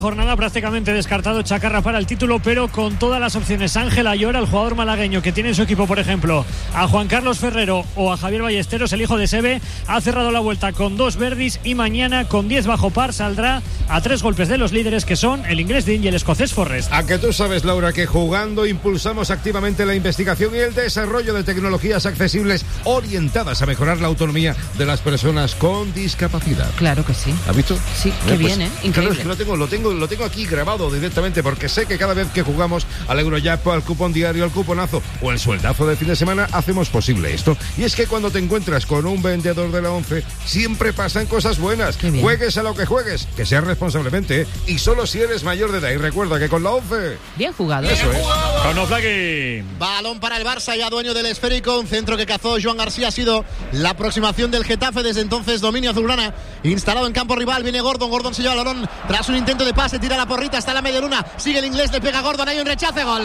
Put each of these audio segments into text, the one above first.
Jornada prácticamente descartado Chacarra para el título, pero con todas las opciones. Ángel Ayora, el jugador malagueño que tiene en su equipo, por ejemplo, a Juan Carlos Ferrero o a Javier Ballesteros, el hijo de Seve, ha cerrado la vuelta con 2 verdis y mañana con 10 bajo par saldrá a 3 golpes de los líderes, que son el inglés Dean y el escocés Forrest. A que tú sabes, Laura, que jugando impulsamos activamente la investigación y el desarrollo de tecnologías accesibles orientadas a mejorar la autonomía de las personas con discapacidad. Claro que sí. ¿Has visto? Sí, qué bien, ¿eh? Increíble. Claro, es que lo tengo aquí grabado directamente, porque sé que cada vez que jugamos al Eurojackpot, al cupón diario, al cuponazo o el sueldazo de fin de semana, hacemos posible esto. Y es que cuando te encuentras con un vendedor de la 11, siempre pasan cosas buenas. Juegues a lo que juegues, que seas responsablemente, y solo si eres mayor de edad. Y recuerda que con la 11... Bien jugado. Eso es. Con Flaqui. Balón para el Barça, ya dueño del esférico. Un centro que cazó Joan García. Ha sido la aproximación del Getafe. Desde entonces dominio azulgrana instalado en campo rival. Viene Gordon se lleva el balón tras un intento de pase, tira la porrita, está la media luna, sigue el inglés, le pega a Gordon, hay un rechace, gol.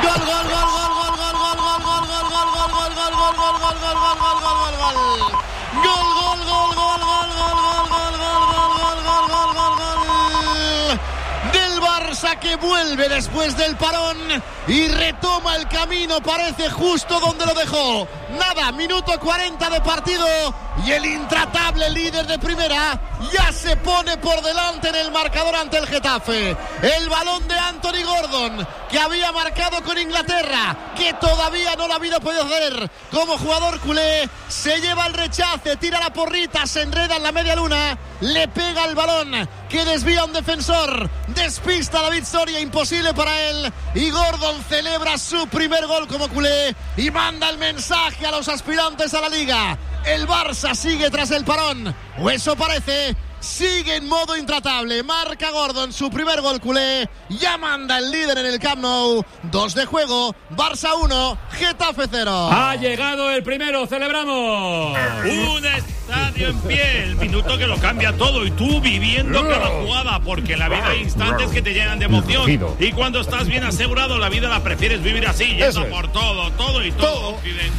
Del Barça, que vuelve después del parón y retoma el camino, parece justo donde lo dejó. Nada, minuto 40 de partido y el intratable líder de primera ya se pone por delante en el marcador ante el Getafe. El balón de Anthony Gordon, que había marcado con Inglaterra, que todavía no lo había podido hacer como jugador culé, se lleva el rechace, tira la porrita, se enreda en la media luna, le pega el balón que desvía un defensor, despista a David Soria, imposible para él, y Gordon celebra su primer gol como culé y manda el mensaje a los aspirantes a la Liga. El Barça sigue tras el parón, o eso parece. Sigue en modo intratable, marca Gordon su primer gol culé, ya manda el líder en el Camp Nou. 2 de juego, Barça 1, Getafe 0. Ha llegado el primero, celebramos. Un estadio en pie, el minuto que lo cambia todo, y tú viviendo cada jugada, porque en la vida hay instantes que te llenan de emoción, y cuando estás bien asegurado la vida la prefieres vivir así, yendo por todo y todo.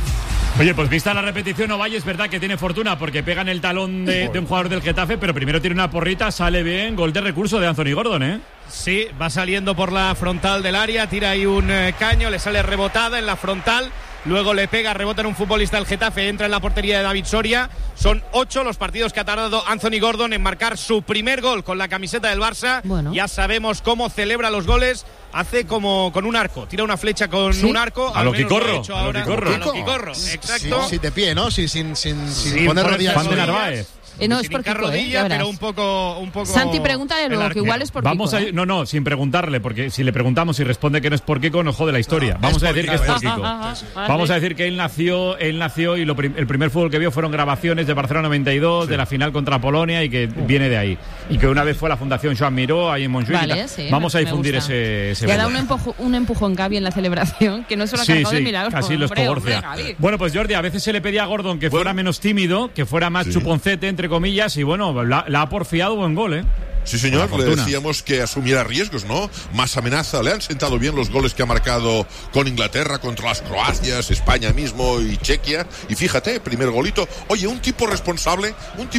Oye, pues vista la repetición, Ovalle, es verdad que tiene fortuna porque pega en el talón de un jugador del Getafe, pero primero tiene una porrita, sale bien, gol de recurso de Anthony Gordon, ¿eh? Sí, va saliendo por la frontal del área, tira ahí un caño, le sale rebotada en la frontal, luego le pega, rebota en un futbolista del Getafe, entra en la portería de David Soria. Son 8 los partidos que ha tardado Anthony Gordon en marcar su primer gol con la camiseta del Barça. Bueno. Ya sabemos cómo celebra los goles, hace como con un arco, tira una flecha con un arco. A lo Quicorro. A lo Quicorro, exacto. Sí, de pie, ¿no? Sin poner rodillas. Juan de Narváez. No es porque rodilla, pero un poco. Santi, pregúntale luego, que igual es por Kiko. No, sin preguntarle, porque si le preguntamos y responde que no es por Kiko, nos jode la historia. Vamos a decir que es por Kiko. Vamos a decir que él nació y el primer fútbol que vio fueron grabaciones de Barcelona 92, de la final contra Polonia, y que viene de ahí. Y que una vez fue a la Fundación Joan Miró, ahí en Montjuïc. Vale, sí, vamos a difundir ese le ha dado un empujón Gavi en la celebración, que no se lo ha cargado de milagro. Casi lo escoborcia. Bueno, pues Jordi, a veces se le pedía a Gordon que fuera menos tímido, que fuera más chuponcete, entre comillas, y bueno, la ha porfiado, buen gol, ¿eh? Sí, señor, le decíamos que asumiera riesgos, ¿no? Más amenaza, le han sentado bien los goles que ha marcado con Inglaterra, contra las Croacias, España mismo y Chequia. Y fíjate, primer golito. Oye, un tipo responsable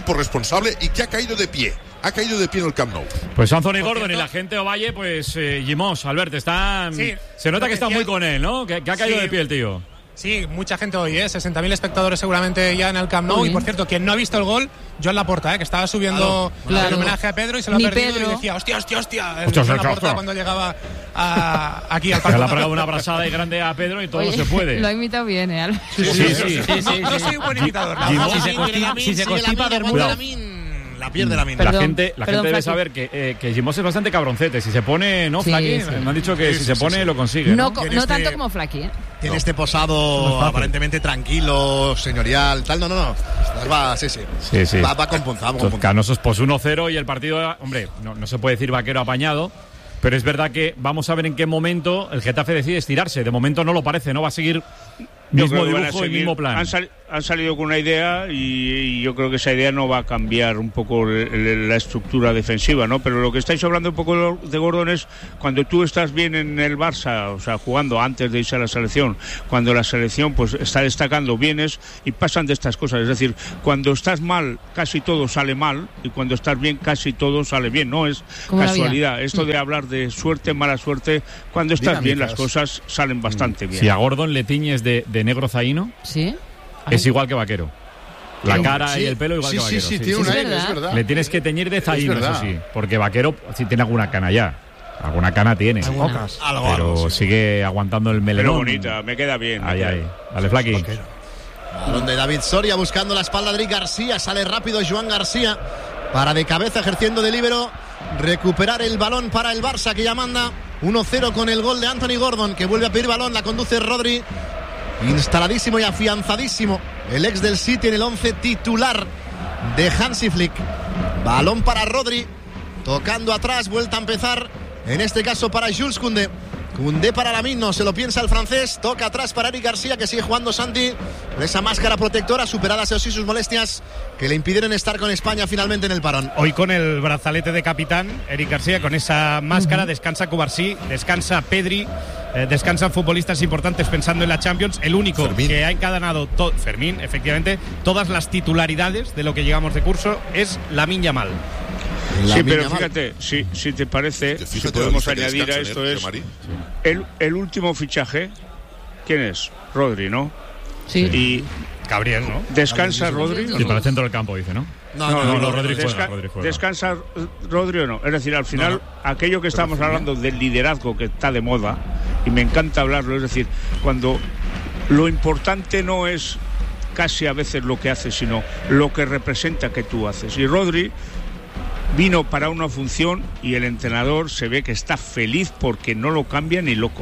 y que ha caído de pie. Ha caído de pie en el Camp Nou. Pues Anthony Gordon y la gente Ovalle, pues Gimós, Albert, están... Sí, se nota que está muy con él, ¿no? Que ha caído de pie el tío. Sí, mucha gente hoy, 60.000 espectadores segamente ya en el Camp Nou. Uy. Y por cierto, quien no ha visto el gol, Joan Laporta, que estaba subiendo el homenaje a Pedro y se lo ha perdido. Pedro. Y decía, hostia. Joan Laporta cuando llegaba aquí al partido. Le ha pegado una abrazada y grande a Pedro y todo. Oye, se puede. Lo ha imitado bien, Albert. Sí. No soy un buen imitador. Si se constipa, la pierde la mina. La gente debe saber que Gimós es bastante cabroncete. Si se pone, ¿no, Flaqui? Me han dicho que si se pone lo consigue. No tanto como Flaqui, ¿eh? Tiene este posado aparentemente tranquilo, señorial, tal. No. Va con punza. Canosos, pues 1-0 y el partido, hombre, no se puede decir vaquero apañado. Pero es verdad que vamos a ver en qué momento el Getafe decide estirarse. De momento no lo parece, no va a seguir mismo dibujo y mismo plan. han salido con una idea y yo creo que esa idea no va a cambiar un poco la estructura defensiva, ¿no? Pero lo que estáis hablando un poco de Gordon es cuando tú estás bien en el Barça, o sea, jugando antes de irse a la selección, cuando la selección pues está destacando, vienes y pasan de estas cosas. Es decir, cuando estás mal, casi todo sale mal, y cuando estás bien, casi todo sale bien. No es casualidad. Esto de hablar de suerte, mala suerte, cuando estás bien las cosas salen bastante bien. Si a Gordon le tiñes de negro zaino, ¿sí? Es igual que Vaquero. La cara y el pelo igual que Vaquero. Sí, tiene un aire, es verdad. Le tienes que teñir de zaino, eso sí. Porque Vaquero sí tiene alguna cana ya. Alguna cana tiene. Pero sigue aguantando el melón. Pero bonita, me queda bien. Ahí. Dale, Flaqui. Balón de David Soria buscando la espalda de Eric García. Sale rápido Joan García para de cabeza ejerciendo de líbero. Recuperar el balón para el Barça, que ya manda 1-0 con el gol de Anthony Gordon, que vuelve a pedir balón. La conduce Rodri. Instaladísimo y afianzadísimo el ex del City en el 11 titular de Hansi Flick. Balón para Rodri, tocando atrás, vuelta a empezar, en este caso para Jules Koundé. Koundé para Lamine, no se lo piensa el francés, toca atrás para Eric García, que sigue jugando Santi con esa máscara protectora, superadas así sus molestias que le impidieron estar con España finalmente en el parón. Hoy con el brazalete de capitán, Eric García con esa máscara, descansa Cubarsí, descansa Pedri, descansan futbolistas importantes pensando en la Champions. El único Fermín, que ha encadenado Fermín, efectivamente, todas las titularidades de lo que llegamos de curso es Lamine Yamal. Sí, pero fíjate, si te parece, si podemos añadir a esto es el último fichaje. ¿Quién es? Rodri, ¿no? Sí. Y Gabriel, ¿no? ¿Descansa Rodri? Sí, para el centro del campo, dice, ¿no? No, Rodri juega. ¿Descansa Rodri o no? Es decir, al final, aquello que estamos hablando del liderazgo que está de moda, y me encanta hablarlo, es decir, cuando lo importante no es casi a veces lo que haces, sino lo que representa que tú haces. Y Rodri vino para una función y el entrenador se ve que está feliz porque no lo cambia ni loco.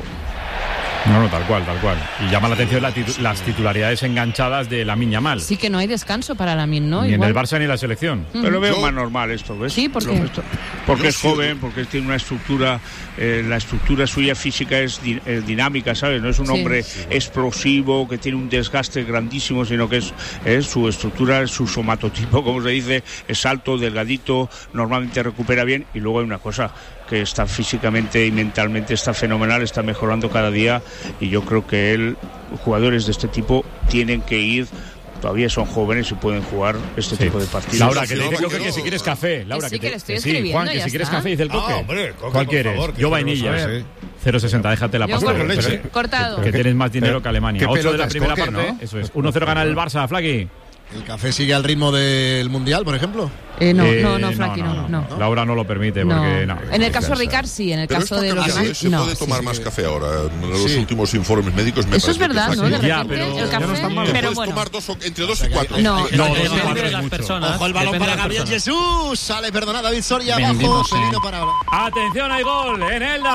No, tal cual. Y llama la atención las titularidades enganchadas de Lamine Yamal. Sí, que no hay descanso para Lamine, ¿no? Ni igual en el Barça ni en la selección. Pero lo veo más normal esto, ¿ves? Sí, ¿por qué? Porque es joven, porque tiene una estructura, la estructura suya física es dinámica, ¿sabes? No es un hombre explosivo, que tiene un desgaste grandísimo, sino que es su estructura, su somatotipo, como se dice, es alto, delgadito, normalmente recupera bien. Y luego hay una cosa, que está físicamente y mentalmente está fenomenal, está mejorando cada día, y yo creo que jugadores de este tipo tienen que ir, todavía son jóvenes y pueden jugar este tipo de partidos. Laura, que le dice que si quieres café. Laura, que le estoy escribiendo, Juan, que si quieres café, dice el Coque. Hombre, ¿Cuál quieres? Yo vainillas. 0,60, déjate la pasta. Cortado. Que tienes más dinero que Alemania. 8 de la primera Coque, parte, ¿no? Eso es. 1-0 gana el Barça, Flaqui. ¿El café sigue al ritmo del Mundial, por ejemplo? No, Flaqui, no. Laura no lo permite porque no. En el caso Ricard sí, en el caso de los demás se puede tomar más café ahora. Los últimos informes médicos me eso es verdad, ¿no? De repente, ya, pero el café, no está mal. pero puedes bueno. tomar entre 2 y 4. No, depende de las personas. Ojo el balón para Gabriel Jesús. Sale, perdona, David Soria abajo. Pelino para ahora. Atención, hay gol en Elda,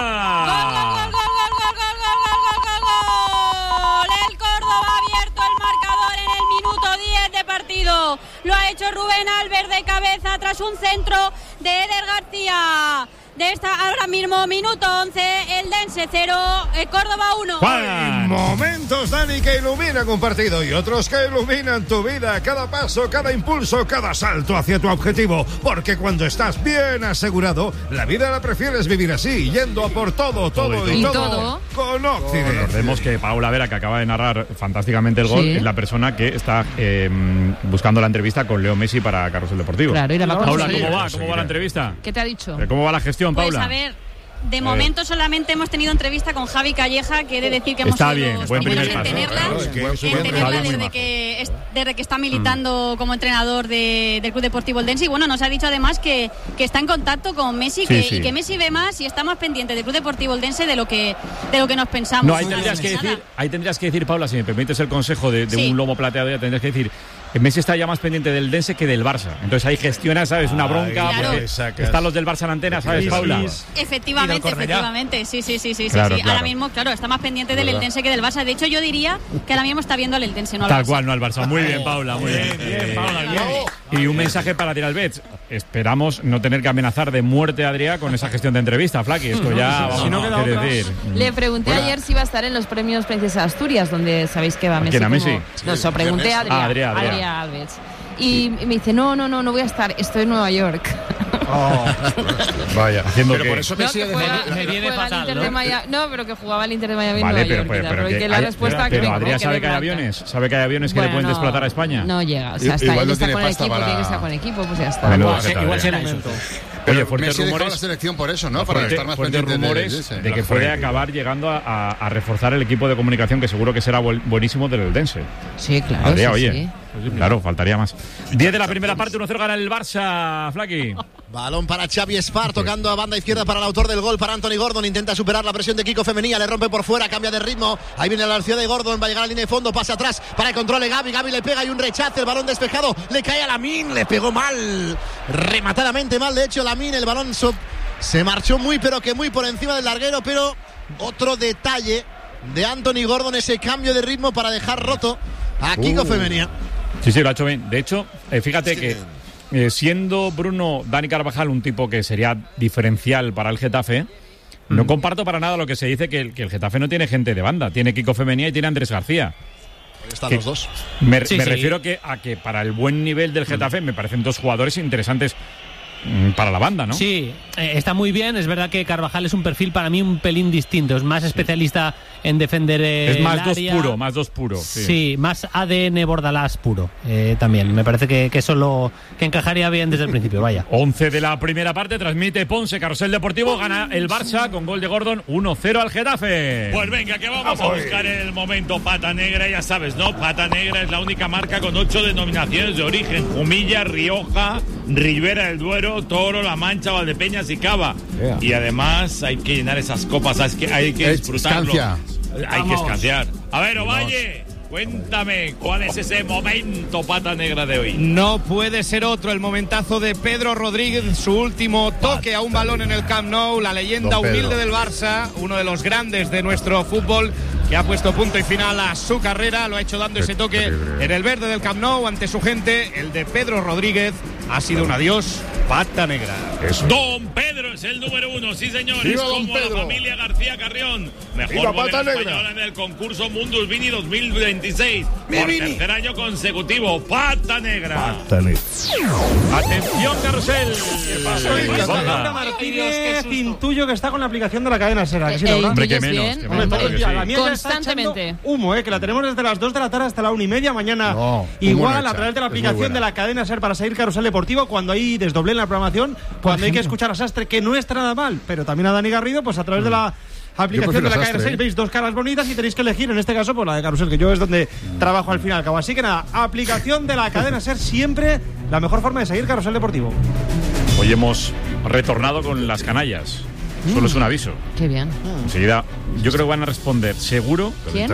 Paula. Gol. El Córdoba ha abierto el marcador en el minuto 10 de partido. Lo ha hecho Rubén Albert de cabeza tras un centro de Eder García. Ahora mismo, minuto 11, el Dense 0, Córdoba 1. Hay momentos, Dani, que iluminan un partido y otros que iluminan tu vida. Cada paso, cada impulso, cada salto hacia tu objetivo. Porque cuando estás bien asegurado, la vida la prefieres vivir así, yendo a por todo y todo con Occident. Recordemos que Paula Vera, que acaba de narrar fantásticamente el gol, es la persona que está buscando la entrevista con Leo Messi para Carrusel Deportivo. Claro, y la va a Paula, ¿cómo va la entrevista? ¿Qué te ha dicho? ¿Cómo va la gestión, Paula? Pues a ver, de momento solamente hemos tenido entrevista con Javi Calleja, que he de decir que hemos sido los primeros en tenerla, desde que está militando como entrenador del Club Deportivo Eldense. Y bueno, nos ha dicho además que está en contacto con Messi, y que Messi ve más y está más pendiente del Club Deportivo Eldense de lo que nos pensamos. No, ahí tendrías que decir, Paula, si me permites el consejo de un lomo plateado, ya tendrías que decir: Messi está ya más pendiente del Dense que del Barça. Entonces ahí gestiona, ¿sabes? Una bronca, porque están los del Barça en antena, ¿sabes, Paula? Efectivamente. Sí. Claro. Ahora mismo, claro, está más pendiente del Eldense que del Barça. De hecho, yo diría que ahora mismo está viendo al Eldense, no al Barça. Tal cual, no al Barça. Muy bien, Paula, muy bien. Bien, Paula, bien. Y un mensaje para Tiralbets. esperamos no tener que amenazar de muerte a Adrià con esa gestión de entrevista, Flaky. Esto ya vamos a decir. Le pregunté ayer si iba a estar en los premios Princesa Asturias, donde sabéis que va Messi. ¿A Messi? No, se lo pregunté a Adrià Alves. Y me dice, no voy a estar, estoy en Nueva York. Vaya. Haciendo pero por eso Messi me viene fatal, ¿no? Pero que jugaba el Inter de Miami vale, en Nueva York. Pero que la respuesta pero que Adrià sabe que hay aviones. ¿Sabe que hay aviones que le pueden desplazar a España? No llega. O sea, está con el equipo, tiene que estar con el equipo, pues ya está. Igual será eso. Oye, fuertes rumores. La selección por eso, ¿no? Para estar más pendiente rumores de que puede acabar llegando a reforzar el equipo de comunicación, que seguro que será buenísimo del Eldense. Sí, claro. Adrià, oye. Claro, faltaría más. 10 de la primera parte, 1-0 gana el Barça, Flaky. Balón para Xavi Espar, tocando a banda izquierda para el autor del gol, para Anthony Gordon. Intenta superar la presión de Kiko Femenía, le rompe por fuera, cambia de ritmo. Ahí viene la velocidad de Gordon, va a llegar a la línea de fondo, pasa atrás para el control de Gavi. Gavi le pega y un rechace, el balón despejado, le cae a Lamine, le pegó mal, rematadamente mal. De hecho, Lamine, el balón se marchó muy, pero que muy por encima del larguero. Pero otro detalle de Anthony Gordon, ese cambio de ritmo para dejar roto a Kiko Femenía. Sí, lo ha hecho bien. De hecho, fíjate que siendo Dani Carvajal un tipo que sería diferencial para el Getafe, no comparto para nada lo que se dice que el Getafe no tiene gente de banda. Tiene Kiko Femenía y tiene Andrés García. Ahí están los dos. Me refiero a que para el buen nivel del Getafe me parecen dos jugadores interesantes para la banda, ¿no? Sí, está muy bien. Es verdad que Carvajal es un perfil para mí un pelín distinto. Es más especialista en defender es más el área. más dos puro. Sí, más ADN Bordalás puro. También me parece que eso que encajaría bien desde el principio. Vaya. 11 de la primera parte, transmite Ponce, Carrusel Deportivo, gana el Barça con gol de Gordon, 1-0 al Getafe. Pues venga, que vamos a buscar el momento Pata Negra, ya sabes, ¿no? Pata Negra es la única marca con 8 denominaciones de origen: Jumilla, Rioja, Ribera del Duero, Toro, La Mancha, Valdepeñas y Cava. Y además hay que llenar esas copas, hay que disfrutarlo. Hay que escanciar. A ver, Ovalle, cuéntame, ¿cuál es ese momento Pata Negra de hoy? No puede ser otro, el momentazo de Pedro Rodríguez, su último toque a un balón en el Camp Nou, la leyenda humilde del Barça, uno de los grandes de nuestro fútbol, que ha puesto punto y final a su carrera, lo ha hecho dando ese toque en el verde del Camp Nou ante su gente. El de Pedro Rodríguez ha sido un adiós Pata Negra. Don Pedro es el número 1, sí señor, es como la familia García Carrión, mejor bodega española en el concurso Mundus Vini 2026, por tercer año consecutivo. Pata Negra. Atención, Carrusel. Laura Martínez, intuyo que está con la aplicación de la cadena SER. Hombre, que menos. La mía constantemente. Humo, que la tenemos desde las 2 de la tarde hasta la 1:30 mañana. Igual a través de la aplicación de la cadena SER para seguir Carrusel Deportivo, cuando hay desdoblé en la programación, cuando hay que escuchar a Sastre, que no está nada mal, pero también a Dani Garrido, pues a través de la aplicación de la cadena SER veis dos caras bonitas y tenéis que elegir, en este caso, pues la de Carrusel, que yo es donde trabajo al fin y al cabo. Así que nada, aplicación de la cadena SER, siempre la mejor forma de seguir Carrusel Deportivo. Hoy hemos retornado con las canallas. Solo es un aviso. Qué bien. Enseguida, yo creo que van a responder seguro. ¿Quién?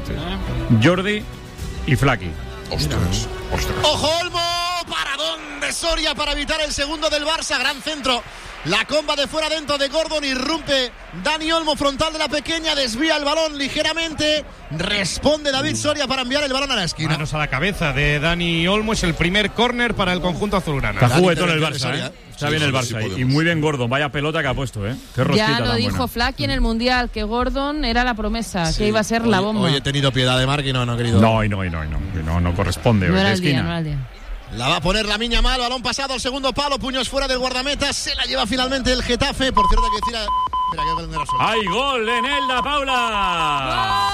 Jordi y Flaky. Ostras. ¡Ojo, Olmo! Paradón de Soria para evitar el segundo del Barça. Gran centro. La comba de fuera dentro de Gordon, irrumpe Dani Olmo, frontal de la pequeña, desvía el balón ligeramente, responde David Soria para enviar el balón a la esquina. Manos a la cabeza de Dani Olmo, es el primer córner para el conjunto azulgrana. Está juguetón el Barça, Está bien el Barça y muy bien Gordon, vaya pelota que ha puesto, Qué ya lo dijo Flaky en el Mundial, que Gordon era la promesa, que iba a ser la bomba. Hoy he tenido piedad de Marc y no he querido. No corresponde. No era el día. La va a poner la Miña mal, balón pasado al segundo palo, puños fuera del guardameta, se la lleva finalmente el Getafe. Por cierto, hay que decir espera, que gol de Rasol. ¡Hay gol en Elda, Paula!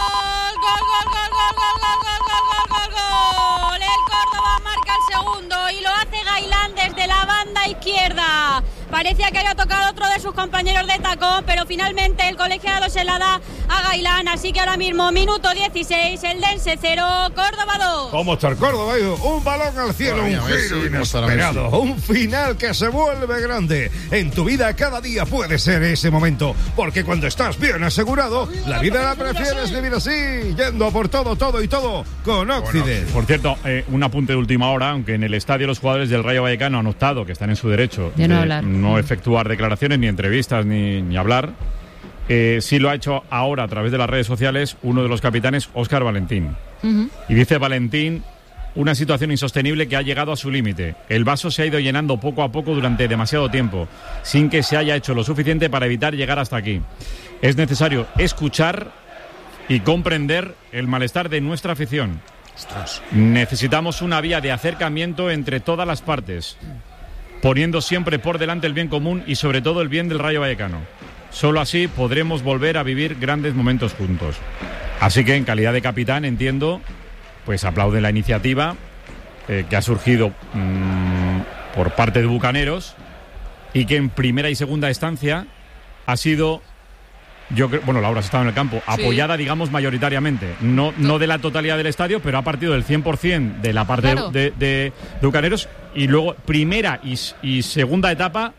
¡Gol! El Córdoba marca el segundo y lo hace Gailán desde la banda izquierda. Parecía que había tocado otro de sus compañeros de tacón, pero finalmente el colegiado se la da a Gailán. Así que ahora mismo, minuto 16, Eldense 0, Córdoba 2. ¿Cómo está el Córdoba? Un balón al cielo, un giro inesperado, un final que se vuelve grande. En tu vida cada día puede ser ese momento, porque cuando estás bien asegurado, la vida la prefieres vivir así, yendo por todo y todo con Occident. Por cierto, un apunte de última hora, aunque en el estadio los jugadores del Rayo Vallecano han optado, que están en su derecho de no hablar, no efectuar declaraciones, ni entrevistas, ni hablar. Sí lo ha hecho ahora a través de las redes sociales uno de los capitanes, Óscar Valentín. Y dice Valentín, una situación insostenible que ha llegado a su límite. El vaso se ha ido llenando poco a poco durante demasiado tiempo, sin que se haya hecho lo suficiente para evitar llegar hasta aquí. Es necesario escuchar y comprender el malestar de nuestra afición. Necesitamos una vía de acercamiento entre todas las partes, poniendo siempre por delante el bien común y sobre todo el bien del Rayo Vallecano. Solo así podremos volver a vivir grandes momentos juntos. Así que en calidad de capitán entiendo, pues aplauden la iniciativa que ha surgido por parte de Bucaneros y que en primera y segunda instancia ha sido, yo creo, bueno, Laura has estado en el campo, apoyada, digamos, mayoritariamente, no de la totalidad del estadio, pero ha partido del 100% de la parte de Bucaneros, y luego primera y segunda etapa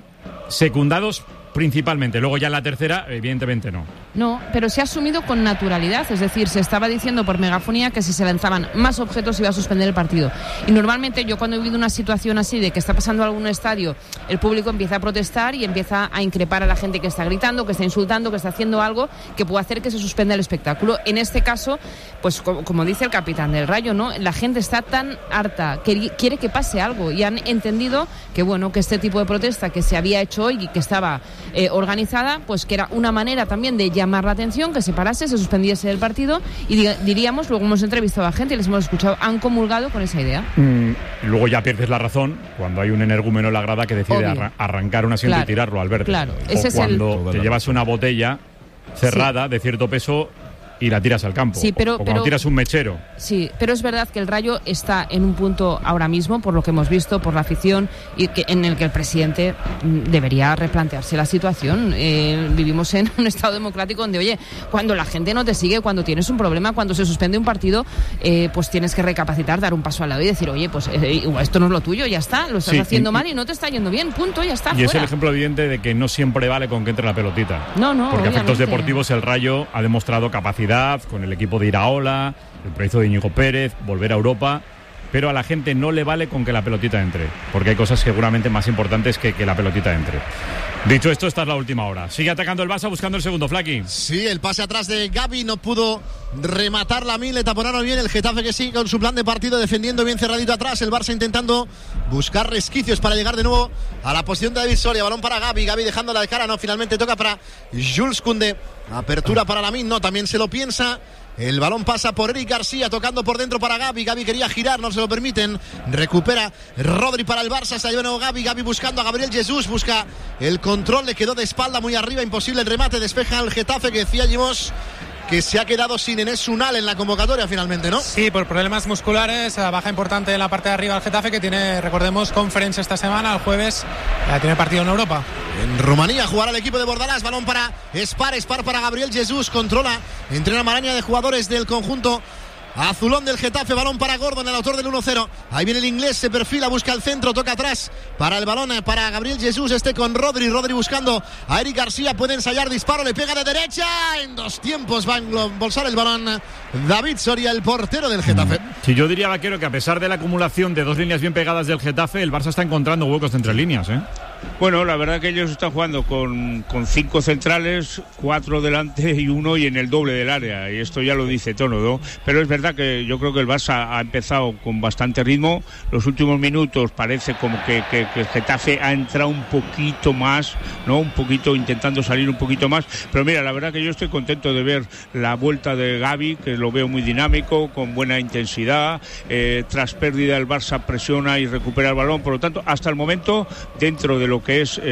secundados principalmente. Luego ya en la tercera, evidentemente no. No, pero se ha asumido con naturalidad. Es decir, se estaba diciendo por megafonía que si se lanzaban más objetos iba a suspender el partido. Y normalmente yo cuando he vivido una situación así de que está pasando algún estadio, el público empieza a protestar y empieza a increpar a la gente que está gritando, que está insultando, que está haciendo algo que puede hacer que se suspenda el espectáculo. En este caso, pues como dice el capitán del Rayo, ¿no? La gente está tan harta, que quiere que pase algo, y han entendido que, bueno, que este tipo de protesta que se había hecho hoy y que estaba organizada, pues que era una manera también de llamar la atención, que se parase, se suspendiese el partido, y diríamos, luego hemos entrevistado a gente y les hemos escuchado, han comulgado con esa idea. Luego ya pierdes la razón cuando hay un energúmeno en la grada que decide arrancar un asiento y tirarlo al verde. Claro, ese es cuando te llevas una botella cerrada de cierto peso y la tiras al campo. Sí, pero cuando tiras un mechero. Sí, pero es verdad que el Rayo está en un punto ahora mismo, por lo que hemos visto, por la afición, y en el que el presidente debería replantearse la situación. Vivimos en un estado democrático donde, oye, cuando la gente no te sigue, cuando tienes un problema, cuando se suspende un partido, pues tienes que recapacitar, dar un paso al lado y decir, oye, pues esto no es lo tuyo, ya está, lo estás haciendo mal y no te está yendo bien, punto, ya está. Y es el ejemplo evidente de que no siempre vale con que entre la pelotita. No, porque a efectos deportivos el Rayo ha demostrado capacidad con el equipo de Iraola, el proyecto de Íñigo Pérez, volver a Europa, pero a la gente no le vale con que la pelotita entre, porque hay cosas seguramente más importantes que la pelotita entre. Dicho esto, esta es la última hora. Sigue atacando el Barça buscando el segundo, Flaki. Sí, el pase atrás de Gavi no pudo rematar la le taponaron bien. El Getafe que sigue con su plan de partido, defendiendo bien cerradito atrás. El Barça intentando buscar resquicios para llegar de nuevo a la posición de David Soria. Balón para Gavi, Gavi dejándola de cara, no, finalmente toca para Jules Koundé. Apertura para Lamine, no, también se lo piensa. El balón pasa por Eric García, tocando por dentro para Gavi. Gavi quería girar, no se lo permiten. Recupera Rodri para el Barça. Se ha llevado Gavi. Gavi buscando a Gabriel Jesús. Busca el control, le quedó de espalda muy arriba. Imposible el remate. Despeja el Getafe, que decía Jimos que se ha quedado sin Enes Unal en la convocatoria finalmente, ¿no? Sí, por problemas musculares, baja importante en la parte de arriba del Getafe, que tiene, recordemos, conference esta semana, el jueves, tiene partido en Europa. En Rumanía jugará el equipo de Bordalás, balón para Spar para Gabriel Jesús, controla entre una maraña de jugadores del conjunto azulón del Getafe, balón para Gordon, el autor del 1-0. Ahí viene el inglés, se perfila, busca el centro, toca atrás para el balón, para Gabriel Jesús, con Rodri buscando a Eric García, puede ensayar disparo, le pega de derecha, en dos tiempos va a embolsar el balón David Soria, el portero del Getafe. Sí, yo diría, Vaquero, que a pesar de la acumulación de dos líneas bien pegadas del Getafe, el Barça está encontrando huecos entre líneas, ¿eh? Bueno, la verdad que ellos están jugando con 5 centrales, 4 delante y 1 y en el doble del área, y esto ya lo dice todo, ¿no? Pero es verdad que yo creo que el Barça ha empezado con bastante ritmo. Los últimos minutos parece como que el Getafe ha entrado un poquito más, ¿no? Un poquito intentando salir un poquito más, pero mira, la verdad que yo estoy contento de ver la vuelta de Gavi, que lo veo muy dinámico, con buena intensidad. Tras pérdida el Barça presiona y recupera el balón, por lo tanto, hasta el momento, dentro de lo que es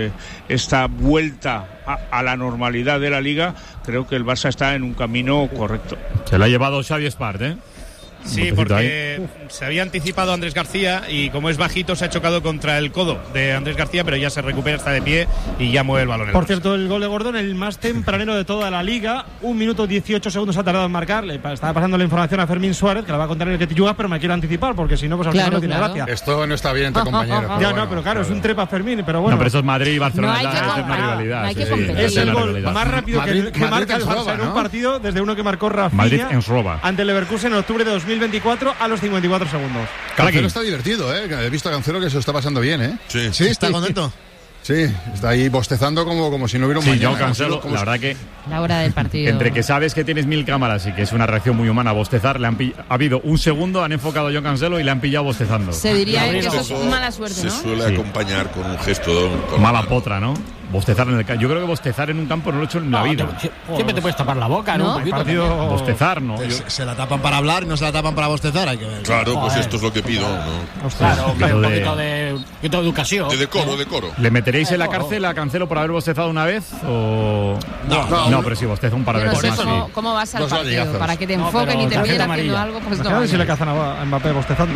esta vuelta a la normalidad de la Liga, creo que el Barça está en un camino correcto. Se la ha llevado Xavi Espart, ¿eh? Sí, porque se había anticipado Andrés García y como es bajito se ha chocado contra el codo de Andrés García, pero ya se recupera, está de pie y ya mueve el balón. Por cierto, el gol de Gordon, el más tempranero de toda la Liga, 1 minuto 18 segundos ha tardado en marcar. Le estaba pasando la información a Fermín Suárez, que la va a contar en el que te yugas, pero me quiero anticipar porque si no, pues al final no tiene gracia. Esto no está bien entre compañeros. Pero claro, es un trepa Fermín, pero bueno. No, pero eso es Madrid y Barcelona, es una rivalidad. Es el gol más rápido que marca el Barça en un partido desde uno que marcó Rafinha ante el Leverkusen en octubre de 2024 a los 54 segundos. Cancelo está divertido, ¿eh? He visto a Cancelo que se lo está pasando bien, ¿eh? Sí, está contento. Sí, está ahí bostezando como si no hubiera un mañana. Joao Cancelo, la verdad que... La hora del partido. Entre que sabes que tienes 1000 cámaras y que es una reacción muy humana bostezar, ha habido un segundo, han enfocado a Joao Cancelo y le han pillado bostezando. Se diría que eso es mala suerte, ¿no? Se suele acompañar con un gesto... Mala potra, ¿no? Bostezar en el campo. Yo creo que bostezar en un campo no lo he hecho en la vida. Siempre te puedes tapar la boca, ¿no? Un partido... Bostezar, ¿no? Se la tapan para hablar y no se la tapan para bostezar, hay que ver. Claro, pues esto es lo que pido, ¿no? Claro, un poquito de educación. De decoro. ¿Le meteréis en la cárcel a Cancelo por haber bostezado una vez? O... No, pero si bosteza un par de veces más. ¿Cómo vas al partido? Para que te enfoquen y te miren haciendo algo, pues no. A si le cazan a Mbappé bostezando.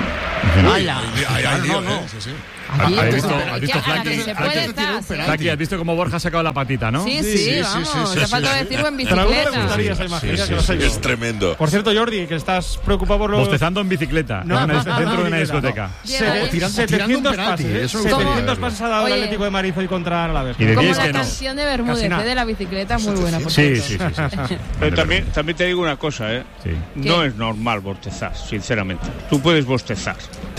¿Has visto Flaki? ¿Has visto cómo Borja ha sacado la patita, no? Sí, vamos. Te falta decirlo en bicicleta. Pero a me gustaría esa imagen. Es tremendo. Por cierto, Jordi, que estás preocupado por los... Bostezando en bicicleta, dentro de una discoteca. 700 pases. 700 pases ha dado el Atlético de Madrid hoy contra Alavés. Como la canción de Bermúdez, de la bicicleta, muy buena. Sí. Pero también te digo una cosa, no es normal bostezar, sinceramente. Tú puedes bostezar,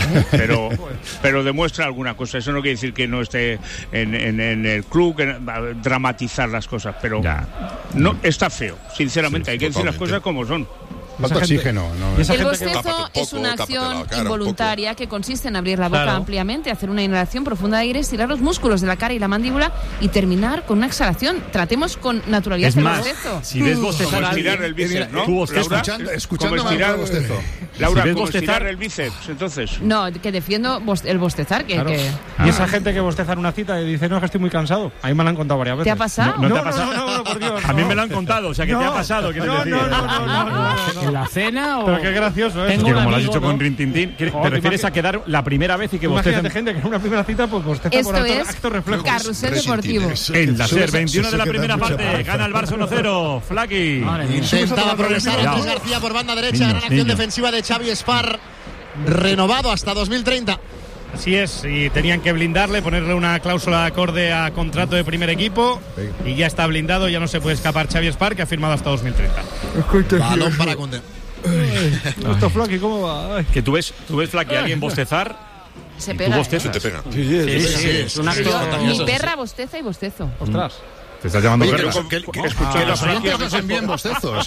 pero demuestra alguna cosa. Eso no quiere decir que no esté en el club, dramatizar las cosas, pero no está feo, sinceramente. Hay que decir las cosas como son. Falta oxígeno. El bostezo es una acción involuntaria que consiste en abrir la boca ampliamente, hacer una inhalación profunda de aire, estirar los músculos de la cara y la mandíbula y terminar con una exhalación. Tratemos con naturalidad el bostezo. Si ves bostezar estirar el bíceps, ¿no? Tú escuchando estirar el bostezo. Laura, si ¿cómo estirar el bíceps, entonces? No, que defiendo el bostezar. Y esa gente que bosteza en una cita y dice, no, es que estoy muy cansado. A mí me lo han contado varias veces. ¿Te ha pasado? ¿No te ha pasado? No, por Dios. A mí me lo han contado, o sea, que te ha pasado. ¿En la cena o...? Pero qué gracioso, Es que como lo has dicho con Rintintín, ¿te refieres a quedar la primera vez y que bostecen? Imagínate gente que en una primera cita pues bosteza por acto reflejo. Carrusel deportivo. En la SER, 21 de la primera parte, gana el Barça 1-0. Flaki. Intentaba progresar Andrés García por banda derecha, gran acción defensiva de Xavi Espar, renovado hasta 2030. Así es, y tenían que blindarle, ponerle una cláusula acorde a contrato de primer equipo y ya está blindado, ya no se puede escapar Xavi Espar, que ha firmado hasta 2030. Balón para Conde. Esto Flaki, ¿cómo va? Que tú ves Flaki, alguien bostezar. Se pega. Se te pega. Sí, es un acto. Mi perra bosteza y bostezo. Ostras. Te estás llamando perra. Que los oyentes nos envíen bostezos.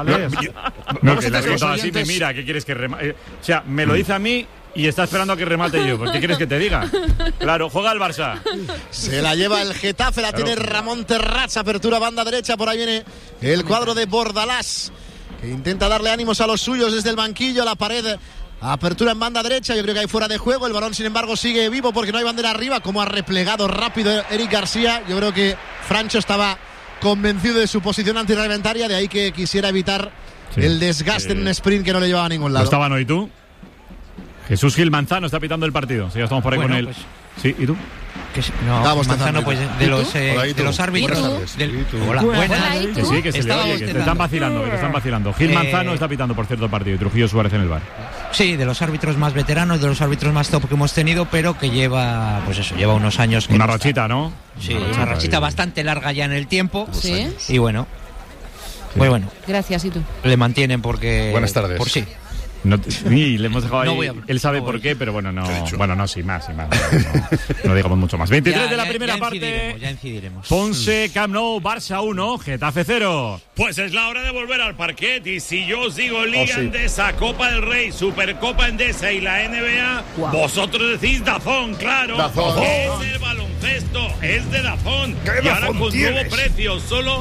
No, que le has contado así, me mira, ¿qué quieres que remate? O sea, me lo dice a mí y está esperando a que remate yo. ¿Por qué quieres que te diga? Claro, juega el Barça. Se la lleva el Getafe, la tiene Ramón Terrats, apertura banda derecha, por ahí viene el cuadro de Bordalás, que intenta darle ánimos a los suyos desde el banquillo, a la pared. Apertura en banda derecha, yo creo que hay fuera de juego. El balón, sin embargo, sigue vivo porque no hay bandera arriba. Como ha replegado rápido Eric García. Yo creo que Francho estaba convencido de su posición antirreglamentaria, de ahí que quisiera evitar el desgaste en un sprint que no le llevaba a ningún lado. ¿No estaban hoy tú? Jesús Gil Manzano está pitando el partido. Si ya estamos por ahí con él. Pues, sí, ¿y tú? Manzano, pues de los árbitros. Hola, buenas. Que sí, que se le oye, que te están vacilando, Gil Manzano está pitando, por cierto, el partido, y Trujillo Suárez en el bar. Sí, de los árbitros más veteranos, de los árbitros más top que hemos tenido, pero que lleva unos años. Una rachita, ¿no? Sí, una rachita bastante larga ya en el tiempo. Sí. Y bueno. Muy bueno. Gracias, ¿y tú? Le mantienen porque... Buenas tardes. Por sí. Y le hemos dejado ahí. Él sabe por qué, pero bueno, no. Bueno, no, sin más. No digamos mucho más. 23 de la primera parte. Ya incidiremos. Ponce, Camp Nou, Barça 1, Getafe 0. Pues es la hora de volver al parquet. Y si yo os digo Liga Endesa, Copa del Rey, Supercopa Endesa y la NBA, vosotros decís Dazón, claro. Dazón. Es el baloncesto, es de Dazón. Y ahora con nuevo precio, solo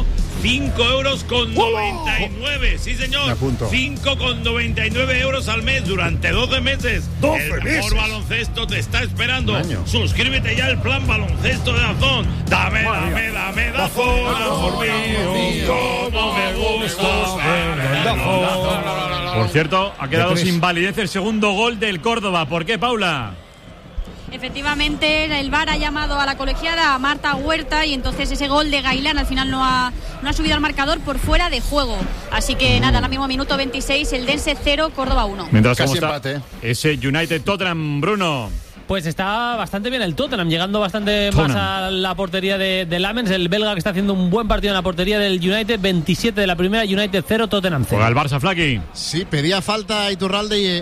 5,99 €. Sí, señor. 5,99 € al mes durante 12 meses. El mejor baloncesto te está esperando. Suscríbete ya al plan baloncesto de Dazón. Dame Dazón, amor mío. Como me gusta Dazón. Por cierto, ha quedado sin validez el segundo gol del Córdoba. ¿Por qué, Paula? Efectivamente, el VAR ha llamado a la colegiada Marta Huerta y entonces ese gol de Gailán al final no ha subido al marcador por fuera de juego. Así que nada, ahora mismo minuto 26, el Dense 0, Córdoba 1. Mientras casi empate. Ese United Tottenham, Bruno. Pues está bastante bien el Tottenham, llegando bastante más a la portería de Lamens, el belga que está haciendo un buen partido en la portería del United. 27 de la primera, United 0, Tottenham 0. Juega el Barça, Flaki. Sí, pedía falta a Iturralde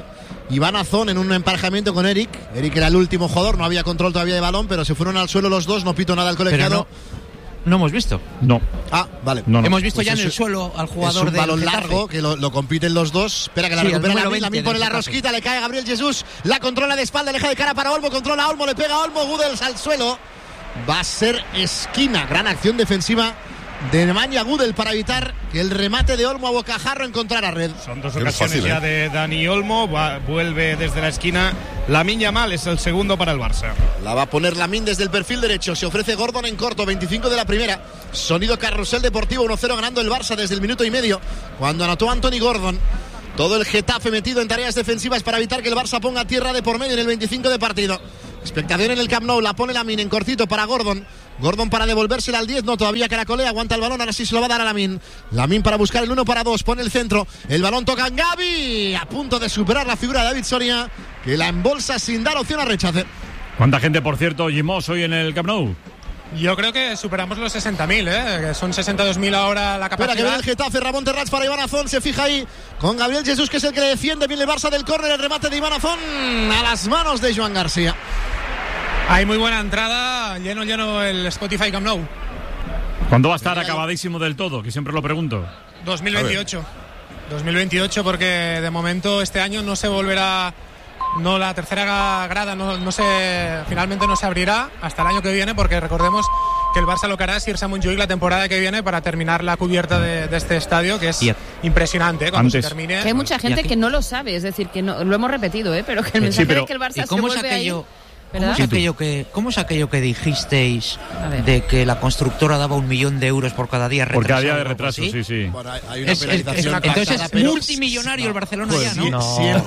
Iván Azón en un emparejamiento con Eric. Eric era el último jugador, no había control todavía de balón, pero se fueron al suelo los dos, no pito nada al colegiado. No hemos visto. No. Ah, vale. Hemos visto pues ya en el suelo al jugador de. Es un balón largo que lo compiten los dos. Espera que la recupera Lamine pone la rosquita, le cae Gabriel Jesús, la controla de espalda, deja de cara para Olmo, controla a Olmo, le pega a Olmo, Gudels al suelo. Va a ser esquina. Gran acción defensiva de Nemanja Gudel para evitar que el remate de Olmo a bocajarro encontrara red. Son dos ocasiones ya de Dani Olmo. Vuelve desde la esquina. Lamine Yamal es el segundo para el Barça. La va a poner Lamine desde el perfil derecho. Se ofrece Gordon en corto, 25 de la primera. Sonido Carrusel Deportivo, 1-0 ganando el Barça desde el minuto y medio, cuando anotó Anthony Gordon. Todo el Getafe metido en tareas defensivas para evitar que el Barça ponga tierra de por medio en el 25 de partido. Expectación en el Camp Nou, la pone Lamine en cortito para Gordon. Gordon para devolvérsela al 10, no, todavía caracolea, aguanta el balón, ahora sí se lo va a dar a Lamine. Lamine para buscar el 1-2, pone el centro, el balón toca en Gavi, a punto de superar la figura de David Soria, que la embolsa sin dar opción a rechace. ¿Cuánta gente, por cierto, Gimos, hoy en el Camp Nou? Yo creo que superamos los 60.000, que son 62.000 ahora la capacidad. Espera que viene el Getafe, Ramón Terrats para Iván Azón, se fija ahí con Gabriel Jesús, que es el que le defiende, viene el Barça del córner, el remate de Iván Azón a las manos de Joan García. Hay muy buena entrada, lleno el Spotify Camp Nou. ¿Cuándo va a estar acabadísimo del todo? Que siempre lo pregunto. 2028. 2028, porque de momento este año no se volverá. No, la tercera grada finalmente no se abrirá hasta el año que viene, porque recordemos que el Barça lo que hará es irse a Montjuïc la temporada que viene para terminar la cubierta de este estadio, que es impresionante cuando se termine. Que hay mucha gente que no lo sabe, es decir, que no, lo hemos repetido, pero que el mensaje de que el Barça se vuelve ahí. ¿Cómo es aquello que dijisteis de que la constructora daba 1 millón de euros por cada día retraso? Por cada día de retraso, sí. Bueno, hay una penalización. Entonces es multimillonario el Barcelona ya, ¿no?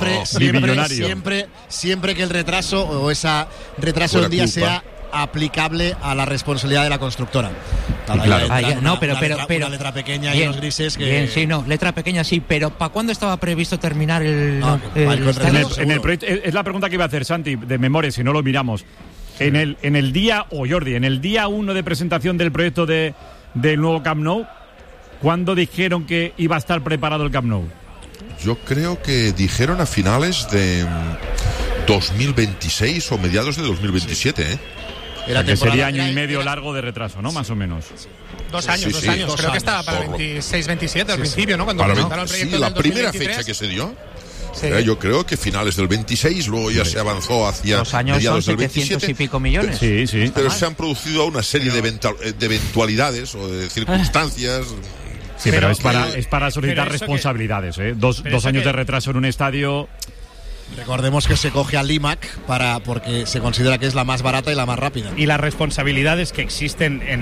Siempre que el retraso o ese retraso del día sea aplicable a la responsabilidad de la constructora. Pero una letra pequeña y los grises que... letra pequeña sí, pero ¿para cuándo estaba previsto terminar el en el proyecto? Es la pregunta que iba a hacer Santi, de memoria, si no lo miramos. En el día 1 de presentación del proyecto del nuevo Camp Nou, ¿cuándo dijeron que iba a estar preparado el Camp Nou? Yo creo que dijeron a finales de 2026 o mediados de 2027, ¿eh? Que sería año y medio largo de retraso, ¿no? Más o menos. 2 años. Creo que estaba para 26-27 al principio, ¿no? Cuando presentaron el proyecto la primera fecha que se dio. Yo creo que finales del 26, luego ya se avanzó hacia 2 años mediados son del 700 27. y pico millones. Sí. Pero se han producido una serie de eventualidades o de circunstancias. Sí, pero es para solicitar responsabilidades, ¿eh? Dos años de retraso en un estadio. Recordemos que se coge a Limac porque se considera que es la más barata y la más rápida. Y las responsabilidades que existen en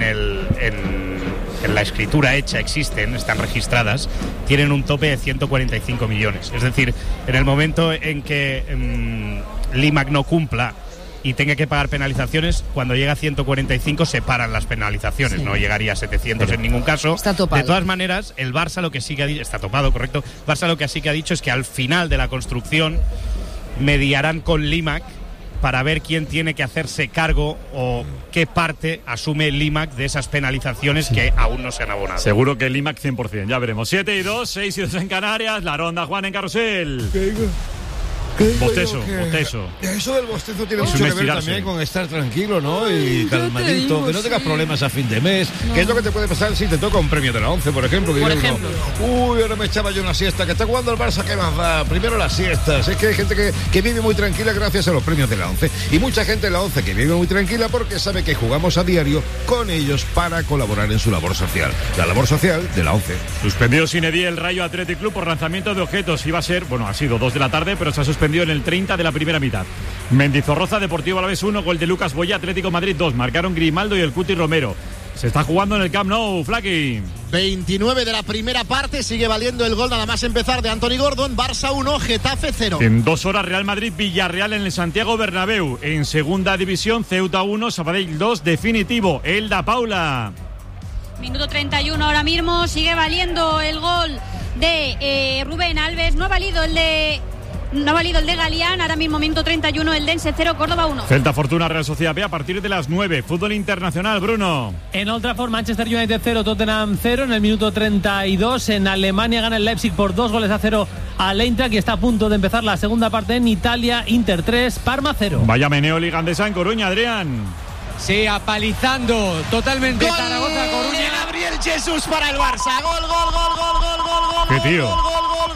la escritura hecha están registradas, tienen un tope de 145 millones. Es decir, en el momento en que Limac no cumpla y tenga que pagar penalizaciones, cuando llega a 145 se paran las penalizaciones, no llegaría a 700 en ningún caso. Está topado. De todas maneras, el Barça lo que sí que ha dicho, está topado, correcto. Barça lo que sí que ha dicho es que al final de la construcción mediarán con Limac para ver quién tiene que hacerse cargo o qué parte asume Limac de esas penalizaciones que aún no se han abonado. Seguro que Limac 100%, ya veremos. 7-2, 6-2 en Canarias, la ronda Juan en Carrusel. Bostezo. Eso del bostezo tiene mucho que ver también con estar tranquilo, ¿no? Y calmadito, que no tengas problemas a fin de mes. ¿Qué es lo que te puede pasar si te toca un premio de la 11, por ejemplo? Ahora me echaba yo una siesta, que está jugando el Barça, ¿qué más da? Primero las siestas. Es que hay gente que vive muy tranquila gracias a los premios de la 11. Y mucha gente en la 11 que vive muy tranquila porque sabe que jugamos a diario con ellos para colaborar en su labor social. La labor social de la 11. Suspendido sin edie el Rayo Athletic Club por lanzamiento de objetos. Iba a ser, ha sido 2 de la tarde, pero se ha suspendido en el 30 de la primera mitad. Mendizorroza, Deportivo Alavés 1, gol de Lucas Boya, Atlético Madrid 2. Marcaron Grimaldo y el Cuti Romero. Se está jugando en el Camp Nou, Flaky. 29 de la primera parte, sigue valiendo el gol nada más empezar de Anthony Gordon. Barça 1, Getafe 0. En 2 horas Real Madrid-Villarreal en el Santiago Bernabéu. En segunda división, Ceuta 1, Sabadell 2, definitivo. Elda Paula. Minuto 31 ahora mismo, sigue valiendo el gol de Rubén Alves. No ha valido el de no ha valido el de Galián. Ahora mismo minuto 31, el Dense 0, Córdoba 1. Celta Fortuna Real Sociedad B a partir de las 9. Fútbol internacional, Bruno. En Old Trafford, Manchester United 0, Tottenham 0 en el minuto 32. En Alemania gana el Leipzig por 2-0 al Eintracht y está a punto de empezar la segunda parte en Italia. Inter 3, Parma 0. Vaya meneo Liga Andesa en Coruña, Adrián. Sí, apalizando totalmente Zaragoza, Coruña. Gabriel Jesús para el Barça. Gol. ¿Qué tío? Gol.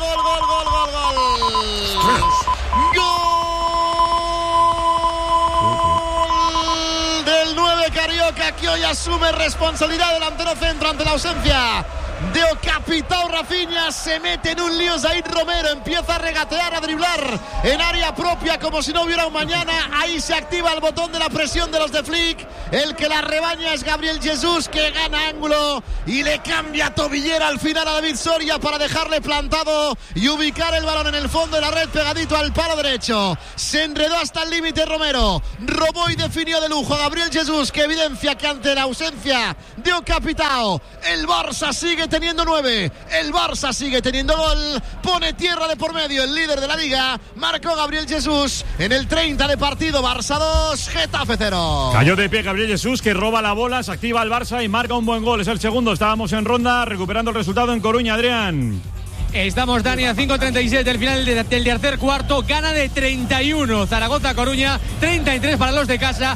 Del 9 Carioca, que hoy asume responsabilidad delantero centro ante la ausencia de Capitao Rafinha. Se mete en un lío Zaid Romero, empieza a regatear, a driblar en área propia como si no hubiera un mañana. Ahí se activa el botón de la presión de los de Flick. El que la rebaña es Gabriel Jesús, que gana ángulo y le cambia tobillera al final a David Soria para dejarle plantado y ubicar el balón en el fondo de la red pegadito al palo derecho. Se enredó hasta el límite Romero, robó y definió de lujo a Gabriel Jesús, que evidencia que ante la ausencia de Capitao el Barça sigue teniendo 9, el Barça sigue teniendo gol, pone tierra de por medio el líder de la Liga. Marcó Gabriel Jesús en el 30 de partido. Barça 2, Getafe 0. Cayó de pie Gabriel Jesús, que roba la bola, se activa el Barça y marca un buen gol. Es el segundo. Estábamos en ronda recuperando el resultado en Coruña, Adrián. Estamos, Dani, a 5:36 del final del tercer cuarto. Gana de 31 Zaragoza-Coruña, 33 para los de casa,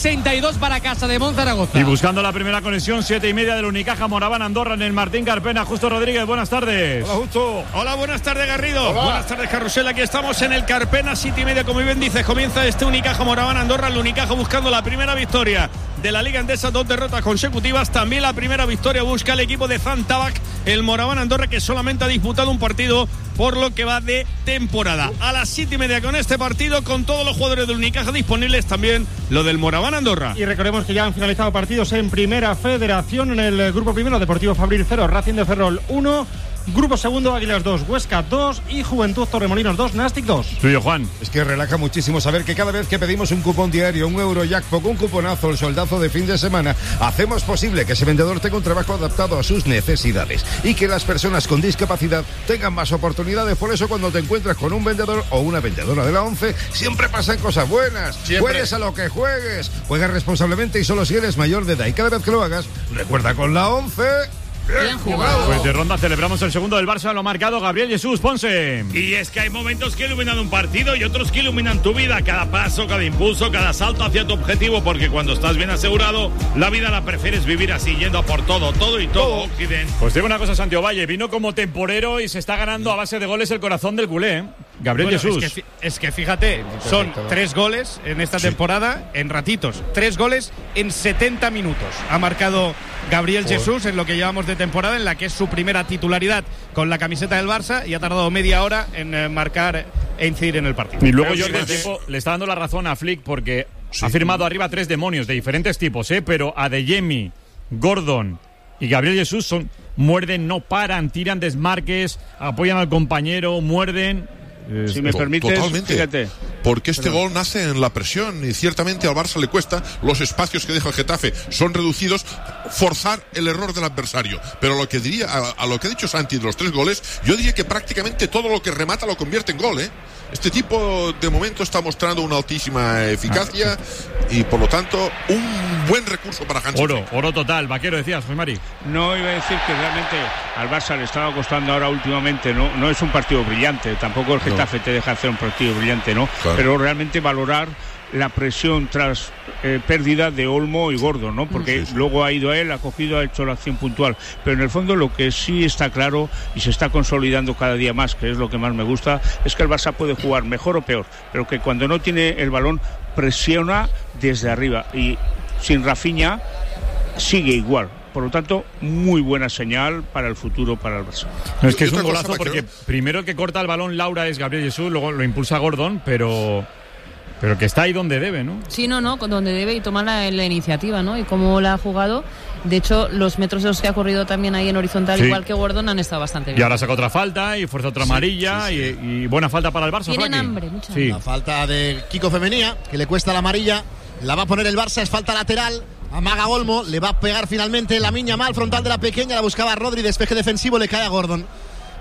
62 para Casa de Monzaragoza. Y buscando la primera conexión, 7:30 del Unicaja Moraván Andorra en el Martín Carpena. Justo Rodríguez, buenas tardes. Hola, Justo. Hola, buenas tardes, Garrido. Hola. Buenas tardes, Carrusel. Aquí estamos en el Carpena, 7:30, como bien dices. Comienza este Unicaja Moraván Andorra. El Unicaja buscando la primera victoria de la Liga Endesa, 2 derrotas consecutivas. También la primera victoria busca el equipo de Zantabac, el Moraván Andorra, que solamente ha disputado un partido por lo que va de temporada. A las 7:30 con este partido, con todos los jugadores del Unicaja disponibles, también lo del Moraván Andorra. Y recordemos que ya han finalizado partidos en Primera Federación. En el grupo primero, Deportivo Fabril 0, Racing de Ferrol 1. Grupo segundo, Águilas 2, Huesca 2 y Juventud Torremolinos 2, Nastic 2. Tuyo, Juan. Es que relaja muchísimo saber que cada vez que pedimos un cupón diario, un Eurojackpot, un cuponazo, el soldazo de fin de semana, hacemos posible que ese vendedor tenga un trabajo adaptado a sus necesidades y que las personas con discapacidad tengan más oportunidades. Por eso, cuando te encuentras con un vendedor o una vendedora de la 11, siempre pasan cosas buenas. Siempre. Juegues a lo que juegues, juega responsablemente y solo si eres mayor de edad. Y cada vez que lo hagas, recuerda, con la 11... Bien jugado. Pues de ronda celebramos el segundo del Barça, lo ha marcado Gabriel Jesús. Ponce. Y es que hay momentos que iluminan un partido y otros que iluminan tu vida. Cada paso, cada impulso, cada salto hacia tu objetivo. Porque cuando estás bien asegurado, la vida la prefieres vivir así, yendo a por todo y todo. Occidente. Pues digo una cosa, Santiago Valle, vino como temporero y se está ganando a base de goles el corazón del culé, ¿eh? Gabriel Jesús. Es que fíjate, son 3 goles en esta temporada en ratitos. 3 goles en 70 minutos. Ha marcado Gabriel Jesús en lo que llevamos de temporada, en la que es su primera titularidad con la camiseta del Barça, y ha tardado media hora en marcar e incidir en el partido. Y luego Jordi Tiempo le está dando la razón a Flick, porque ha firmado arriba 3 demonios de diferentes tipos, pero Adeyemi, Gordon y Gabriel Jesús muerden, no paran, tiran desmarques, apoyan al compañero, muerden. Si me permites, totalmente. Fíjate. Porque este gol nace en la presión y ciertamente al Barça le cuesta. Los espacios que deja el Getafe son reducidos, forzar el error del adversario. Pero lo que diría, a lo que ha dicho Santi de los 3 goles, yo diría que prácticamente todo lo que remata lo convierte en gol, ¿eh? Este tipo de momento está mostrando una altísima eficacia y por lo tanto un buen recurso para Hansi. Oro total. Vaquero, decías, José Mari. No, iba a decir que realmente al Barça le estaba costando ahora últimamente, no es un partido brillante, tampoco el Getafe te deja hacer un partido brillante, ¿no? Claro. Pero realmente valorar la presión tras pérdida de Olmo y Gordon, ¿no? Porque luego ha ido a él, ha cogido, ha hecho la acción puntual. Pero en el fondo lo que sí está claro y se está consolidando cada día más, que es lo que más me gusta, es que el Barça puede jugar mejor o peor, pero que cuando no tiene el balón presiona desde arriba, y sin Rafinha sigue igual. Por lo tanto, muy buena señal para el futuro para el Barça. No, es que es un golazo porque primero el que corta el balón Laura es Gabriel Jesús, luego lo impulsa Gordon, pero que está ahí donde debe, ¿no? Sí, no, donde debe, y toma la iniciativa, ¿no? Y cómo la ha jugado. De hecho, los metros de los que ha corrido también ahí en horizontal, igual que Gordon, han estado bastante bien. Y ahora saca otra falta y fuerza otra amarilla. Y buena falta para el Barça. Tienen hambre, mucha hambre. La falta de Kiko Femenía, que le cuesta la amarilla, la va a poner el Barça, es falta lateral. Amaga Olmo, le va a pegar finalmente la miña mal frontal de la pequeña, la buscaba Rodri, despeje defensivo, le cae a Gordon.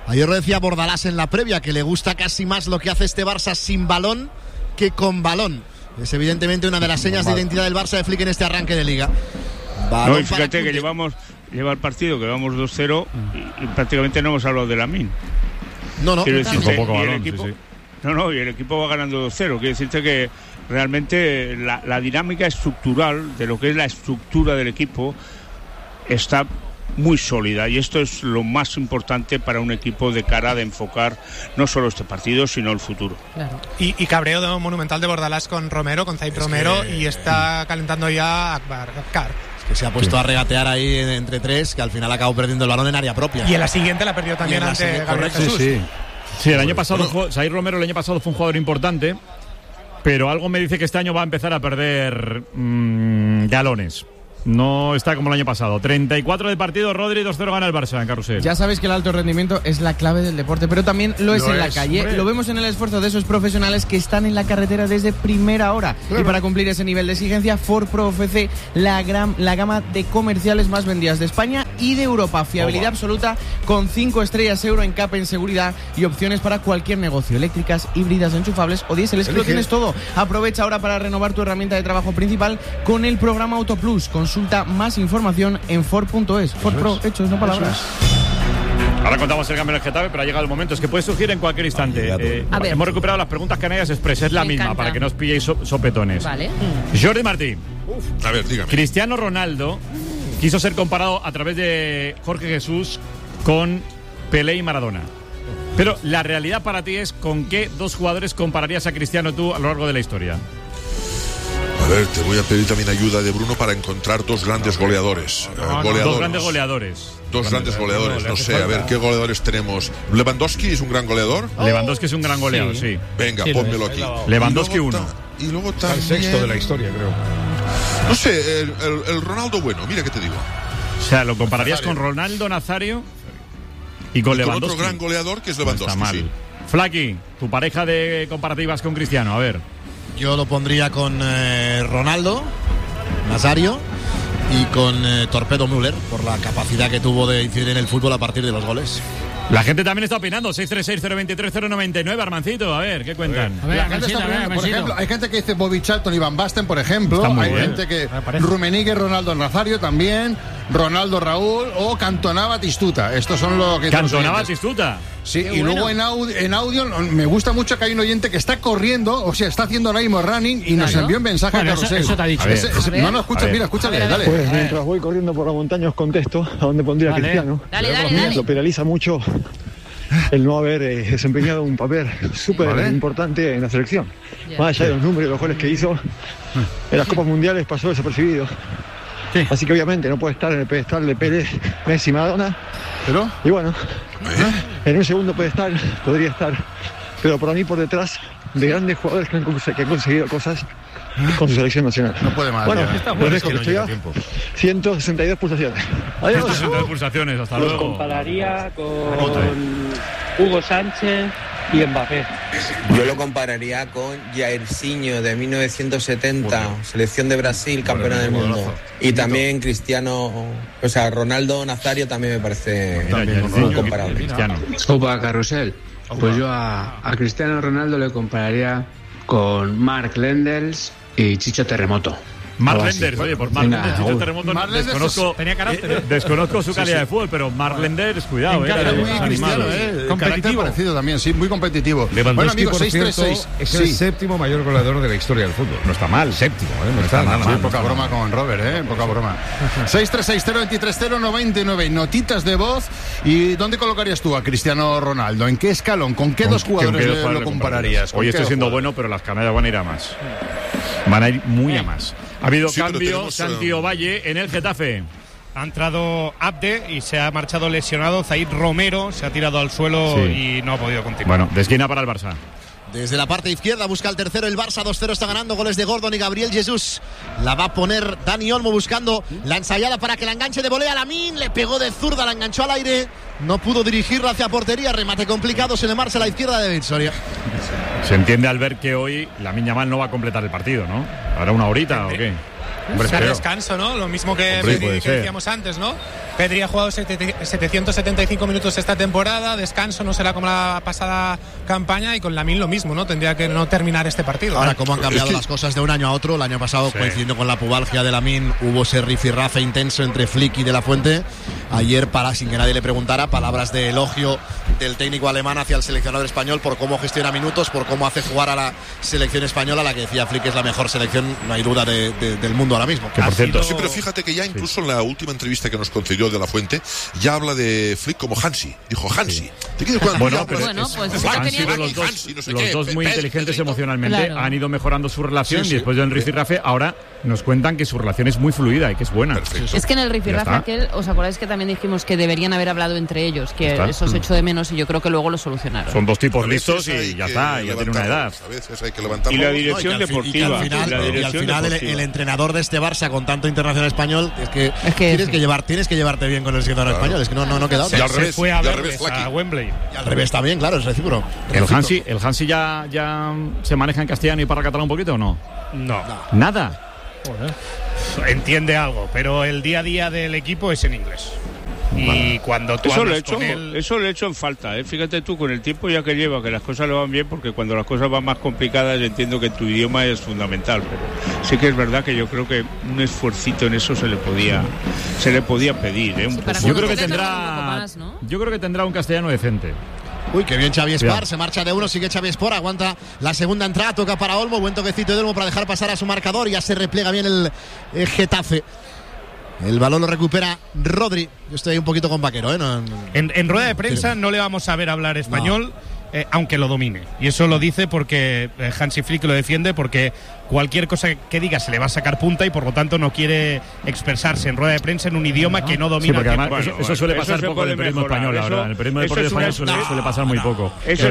Ayer lo decía Bordalás en la previa, que le gusta casi más lo que hace este Barça sin balón que con balón. Es evidentemente una de las señas de identidad del Barça de Flick en este arranque de Liga. No, y fíjate que lleva el partido, que vamos 2-0 y prácticamente no hemos hablado de Lamine. No. Quiero decirte, y el equipo va ganando 2-0. Quiero decirte que realmente la dinámica estructural de lo que es la estructura del equipo está muy sólida, y esto es lo más importante para un equipo de cara de enfocar no solo este partido sino el futuro. Claro. Y cabreo monumental de Bordalás con Romero, con Zaid Romero, y está calentando ya Akbar. Que se ha puesto a regatear ahí entre tres, que al final acabó perdiendo el balón en área propia. Y en la siguiente la perdió también ante Gabriel Jesús. Sí, el año pasado Zaid Romero el año pasado fue un jugador importante, pero algo me dice que este año va a empezar a perder galones. No está como el año pasado. 34 de partido, Rodri, 2-0 gana el Barça en Carrusel. Ya sabéis que el alto rendimiento es la clave del deporte, pero también lo es en la calle. Hombre. Lo vemos en el esfuerzo de esos profesionales que están en la carretera desde primera hora. Claro. Y para cumplir ese nivel de exigencia, Ford Pro ofrece la gama de comerciales más vendidas de España y de Europa. Fiabilidad absoluta con 5 estrellas Euro en CAP en seguridad y opciones para cualquier negocio. Eléctricas, híbridas, enchufables o diésel. Es que lo tienes todo. Aprovecha ahora para renovar tu herramienta de trabajo principal con el programa Auto Plus. Consulta más información en Ford.es. Ford Pro, hechos, no palabras. Ahora contamos el cambio en el Getafe, pero ha llegado el momento. Es que puede surgir en cualquier instante. Hemos recuperado las preguntas Canarias Express. Es la misma, para que no os pilléis sopetones. Vale. Jordi Martí. A ver, dígame. Cristiano Ronaldo quiso ser comparado a través de Jorge Jesús con Pelé y Maradona. Pero la realidad para ti es, ¿con qué dos jugadores compararías a Cristiano tú a lo largo de la historia? A ver, te voy a pedir también ayuda de Bruno para encontrar dos grandes goleadores. Dos grandes goleadores. Dos grandes goleadores, no sé, a ver, ¿qué goleadores tenemos? ¿Lewandowski es un gran goleador? Lewandowski es un gran goleador, sí. Venga, pónmelo aquí. Lewandowski uno. Y luego también... El sexto de la historia, creo. No sé, el Ronaldo bueno, mira qué te digo. O sea, lo compararías con Ronaldo Nazario y con Lewandowski. Otro gran goleador que es Lewandowski, está mal. Sí. Flaky, tu pareja de comparativas con Cristiano, a ver. Yo lo pondría con Ronaldo Nazario y con Torpedo Müller, por la capacidad que tuvo de incidir en el fútbol a partir de los goles. La gente también está opinando. 636-023-099. Armancito, a ver, ¿qué cuentan? A ver, la gente está opinando, por ejemplo, hay gente que dice Bobby Charlton y Van Basten, por ejemplo. Hay gente que Rummenigge, Ronaldo Nazario también, Ronaldo Raúl o Cantona Batistuta. Estos son los que... Cantona Batistuta. Sí, y luego en audio me gusta mucho que hay un oyente que está corriendo, o sea, está haciendo ahora mismo running y nos envió un mensaje a Carrusel. Eso te ha dicho. No, escucha, mira, escúchale, dale. Pues mientras voy corriendo por la montaña os contesto a dónde pondría a Cristiano. Dale. Lo penaliza mucho el no haber desempeñado un papel súper importante en la selección. Más allá de los números y los goles que hizo, en las Copas Mundiales pasó desapercibido. Así que obviamente no puede estar en el pedestal de Pérez, Messi, Maradona. ¿Pero? Y bueno, en un segundo pedestal podría estar, pero por mí por detrás de grandes jugadores que han conseguido cosas con su selección nacional. No puede más. Bueno, lo dejo que estoy a 162 pulsaciones. Adiós. 162 pulsaciones, hasta Los luego. compararía con Hugo Sánchez y Mbappé. Yo lo compararía con Jairzinho de 1970, selección de Brasil, campeona del mundo. Y también Cristiano, o sea, Ronaldo Nazario también me parece muy comparable. Opa, Carrusel. Pues yo a Cristiano Ronaldo le compararía con Mark Lenders y Chicho Terremoto. Mark Lenders, oye, por Mark Lenders, Chicho Terremoto, desconozco su calidad de fútbol, pero Mark Lenders, cuidado, muy animado, competitivo. Parecido también, sí, muy competitivo. Bueno, amigos, 636 es el séptimo mayor goleador de la historia del fútbol. No está mal, séptimo, no está nada mal. Poca broma con Robert, poca broma. 636-023-099, notitas de voz. ¿Y dónde colocarías tú a Cristiano Ronaldo? ¿En qué escalón? ¿Con qué dos jugadores lo compararías? Hoy estoy siendo bueno, pero las Canarias van a ir a más. Van a ir muy a más. Ha habido cambio, Santi Ovalle en el Getafe. Ha entrado Abde y se ha marchado lesionado. Zaid Romero se ha tirado al suelo y no ha podido continuar. Bueno, de esquina para el Barça. Desde la parte izquierda busca el tercero el Barça, 2-0 está ganando, goles de Gordon y Gabriel Jesús. La va a poner Dani Olmo buscando la ensayada para que la enganche de volea a Lamine, le pegó de zurda, la enganchó al aire, no pudo dirigirla hacia portería, remate complicado, se le marcha a la izquierda de Soria. Se entiende al ver que hoy Lamine Yamal no va a completar el partido, ¿no? ¿Habrá una horita o qué? Hombre, descanso, ¿no? Lo mismo que decíamos antes, ¿no? Pedri ha jugado 775 minutos esta temporada, descanso no será como la pasada campaña, y con Lamine lo mismo, ¿no? Tendría que no terminar este partido. Ahora, cómo han cambiado las cosas de un año a otro. El año pasado, coincidiendo con la pubalgia de Lamine, hubo ese rifirrafe intenso entre Flick y De La Fuente. Ayer, sin que nadie le preguntara, palabras de elogio del técnico alemán hacia el seleccionador español por cómo gestiona minutos, por cómo hace jugar a la selección española, la que decía Flick es la mejor selección, no hay duda, del mundo ahora mismo. Que por cierto, sí, pero fíjate que ya incluso en la última entrevista que nos concedió De La Fuente, ya habla de Flick como Hansi. Dijo Hansi. Bueno, pues han sido los dos muy inteligentes emocionalmente, han ido mejorando su relación, y después del rifirrafe ahora nos cuentan que su relación es muy fluida y que es buena. Perfecto. Es que en el rifirrafe aquel, ¿os acordáis que también dijimos que deberían haber hablado entre ellos? Que eso se echó de menos, y yo creo que luego lo solucionaron. Son dos tipos listos y ya está, ya tienen una edad. A veces hay que levantarlo. Y la dirección deportiva. Y al final el entrenador de este Barça con tanto internacional español, es que tienes que llevarte bien con el seleccionador español, es que no queda otra. Y al revés, fue a Wembley. Y al revés también, claro, es recíproco. ¿El Hansi ya se maneja en castellano y para catalán un poquito o no? No. ¿Nada? Entiende algo, pero el día a día del equipo es en inglés. Y cuando tú eso lo he hecho en falta, fíjate tú, con el tiempo ya que lleva, que las cosas le van bien, porque cuando las cosas van más complicadas yo entiendo que tu idioma es fundamental, pero sí que es verdad que yo creo que un esfuercito en eso se le podía pedir, yo creo que tendrá un castellano decente. Uy, qué bien Xavi Espar, se marcha de uno, sigue Xavi Espar, aguanta la segunda entrada, toca para Olmo, buen toquecito de Olmo para dejar pasar a su marcador, ya se repliega bien el Getafe. El balón lo recupera Rodri. Yo estoy ahí un poquito con Vaquero, En rueda de prensa no le vamos a ver hablar español, aunque lo domine. Y eso lo dice porque Hansi Flick lo defiende, porque cualquier cosa que diga se le va a sacar punta y por lo tanto no quiere expresarse en rueda de prensa en un idioma que no domina. Sí, porque además eso suele pasar poco en el periodismo español, ahora. En el periodismo deportivo español suele pasar muy poco. Eso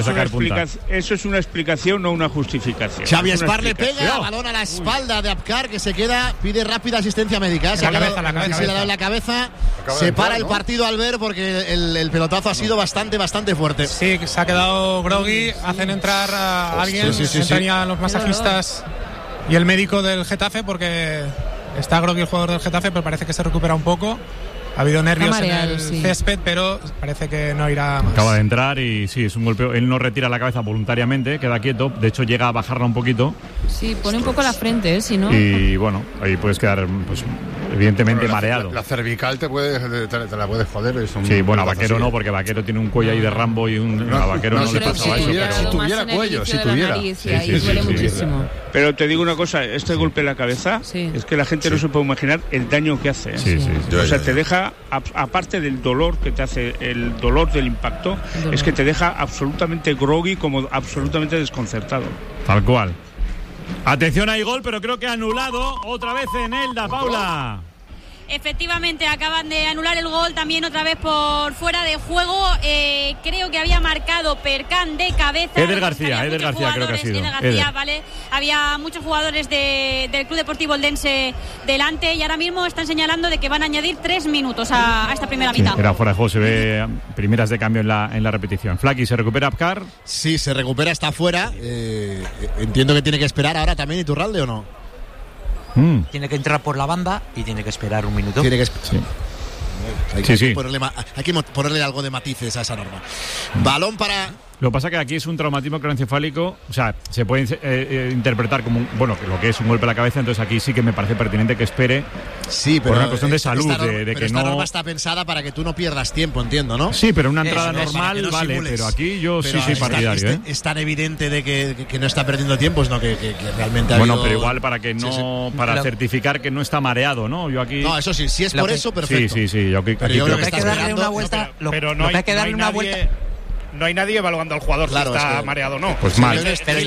es una explicación, no una justificación. Xavi Espar le pega, balón a la espalda de Abkar, que se queda, pide rápida asistencia médica. Se le ha dado en la cabeza, se para el partido al ver, porque el pelotazo ha sido bastante fuerte. Sí, se ha quedado groggy, hacen entrar a alguien, entrarían los masajistas y el médico del Getafe, porque está groggy el jugador del Getafe, pero parece que se recupera un poco. Ha habido nervios en el césped, pero parece que no irá más. Acaba de entrar y sí, es un golpeo. Él no retira la cabeza voluntariamente, queda quieto. De hecho, llega a bajarla un poquito. Sí, pone un poco la frente, si no. Y bueno, ahí puedes quedar, pues, evidentemente mareado. La cervical te la puedes joder. Sí, bueno, a Vaquero no, porque Vaquero tiene un cuello ahí de Rambo y a Vaquero no le pasaba eso. Si tuviera cuello, si tuviera. Duele muchísimo. Pero te digo una cosa, este golpe en la cabeza, es que la gente no se puede imaginar el daño que hace. O sea, te deja, aparte del dolor que te hace, el dolor del impacto, es que te deja absolutamente groggy, como absolutamente desconcertado. Tal cual. Atención, hay gol, pero creo que anulado otra vez en Elda, Paula. Efectivamente, acaban de anular el gol también otra vez por fuera de juego. Creo que había marcado Percán de cabeza. Eder García creo que ha sido. Eder García, vale. Había muchos jugadores del Club Deportivo Eldense delante y ahora mismo están señalando de que van a añadir 3 minutos a esta primera mitad. Era fuera de juego, se ve primeras de cambio en la repetición. Flaky, ¿se recupera Abkar? Sí, se recupera, está fuera. Entiendo que tiene que esperar ahora también Iturralde, ¿o no? Tiene que entrar por la banda y tiene que esperar un minuto. Tiene que Hay que ponerle algo de matices a esa norma. Balón para... Lo que pasa es que aquí es un traumatismo craneoencefálico, o sea, se puede interpretar como lo que es un golpe a la cabeza, entonces aquí sí que me parece pertinente que espere, pero por una cuestión de salud, de que esta norma está pensada para que tú no pierdas tiempo, entiendo, ¿no? Sí, pero una entrada normal no vale, simules. Pero aquí yo sí soy partidario. Es tan evidente de que no está perdiendo tiempo, sino que realmente ha habido... pero igual para que no, para certificar que no está mareado, ¿no? Yo aquí... No, eso sí, si es por eso, perfecto. Sí, yo aquí creo que hay que darle una vuelta, pero no hay que darle una vuelta. No hay nadie evaluando al jugador si está mareado o no. Pues mal. Pero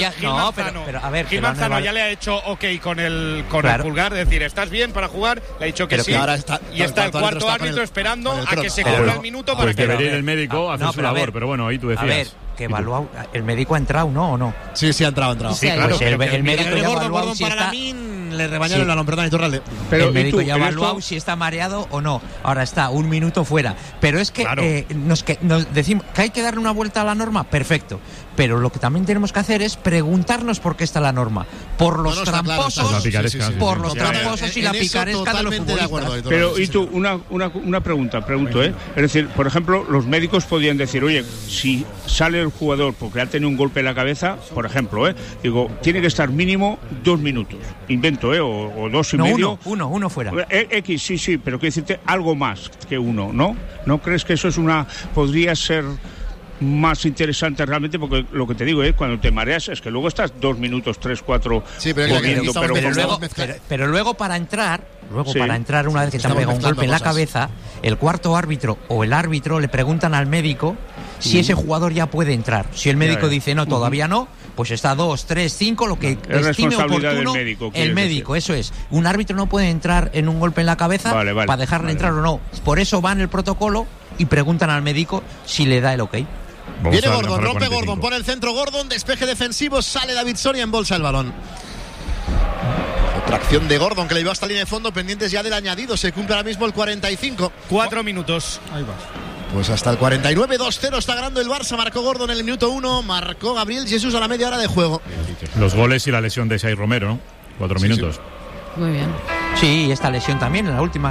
a ver, Gil Manzano ya le ha hecho ok con el pulgar, es decir, ¿estás bien para jugar? Le ha dicho que sí. Y está el cuarto árbitro esperando a que se cumpla el minuto para que... debería ir el médico a hacer su labor, pero bueno, ahí tú decías. A ver, que evalúa, ¿el médico ha entrado o no? Sí, ha entrado. Sí, claro. Pues el médico ya ha evaluado si está... Le rebañaron la perdón, Iturralde. El médico ya ha evaluado si está mareado o no. Ahora está un minuto fuera. Pero es que nos decimos que hay que darle una vuelta a la norma, perfecto. Pero lo que también tenemos que hacer es preguntarnos por qué está la norma. por los tramposos, por los Claro. tramposos y la picaresca de los futbolistas. Pero, y tú, una pregunta, es decir, por ejemplo, los médicos podían decir, oye, si sale el jugador porque ha tenido un golpe en la cabeza, por ejemplo, digo, tiene que estar mínimo 2 minutos, invento, o 2 y medio. Uno fuera. X, sí, pero quiero decirte algo más que uno, ¿no? ¿No crees que eso podría ser más interesante realmente? Porque lo que te digo es cuando te mareas es que luego estás 2 minutos, 3, 4 comiendo, pero luego para entrar una vez que te han pegado un golpe en la cabeza, el cuarto árbitro o el árbitro le preguntan al médico si ese jugador ya puede entrar. Si el médico dice no, todavía no, pues está 2, 3, 5, lo que estime oportuno el médico, eso es. Un árbitro no puede entrar en un golpe en la cabeza para dejarle entrar o no. Por eso va en el protocolo y preguntan al médico si le da el ok. Viene Gordon, rompe Gordon, pone el centro Gordon, despeje defensivo, sale David Soria, embolsa el balón. Otra acción de Gordon que le llevó hasta la línea de fondo, pendientes ya del añadido, se cumple ahora mismo el 45. 4 minutos. Ahí va. Pues hasta el 49, 2-0 está ganando el Barça, marcó Gordon en el minuto 1, marcó Gabriel Jesús a la media hora de juego. Los goles y la lesión de Xavi Romero, ¿no? 4 minutos. Sí. Muy bien. Sí, esta lesión también, en la última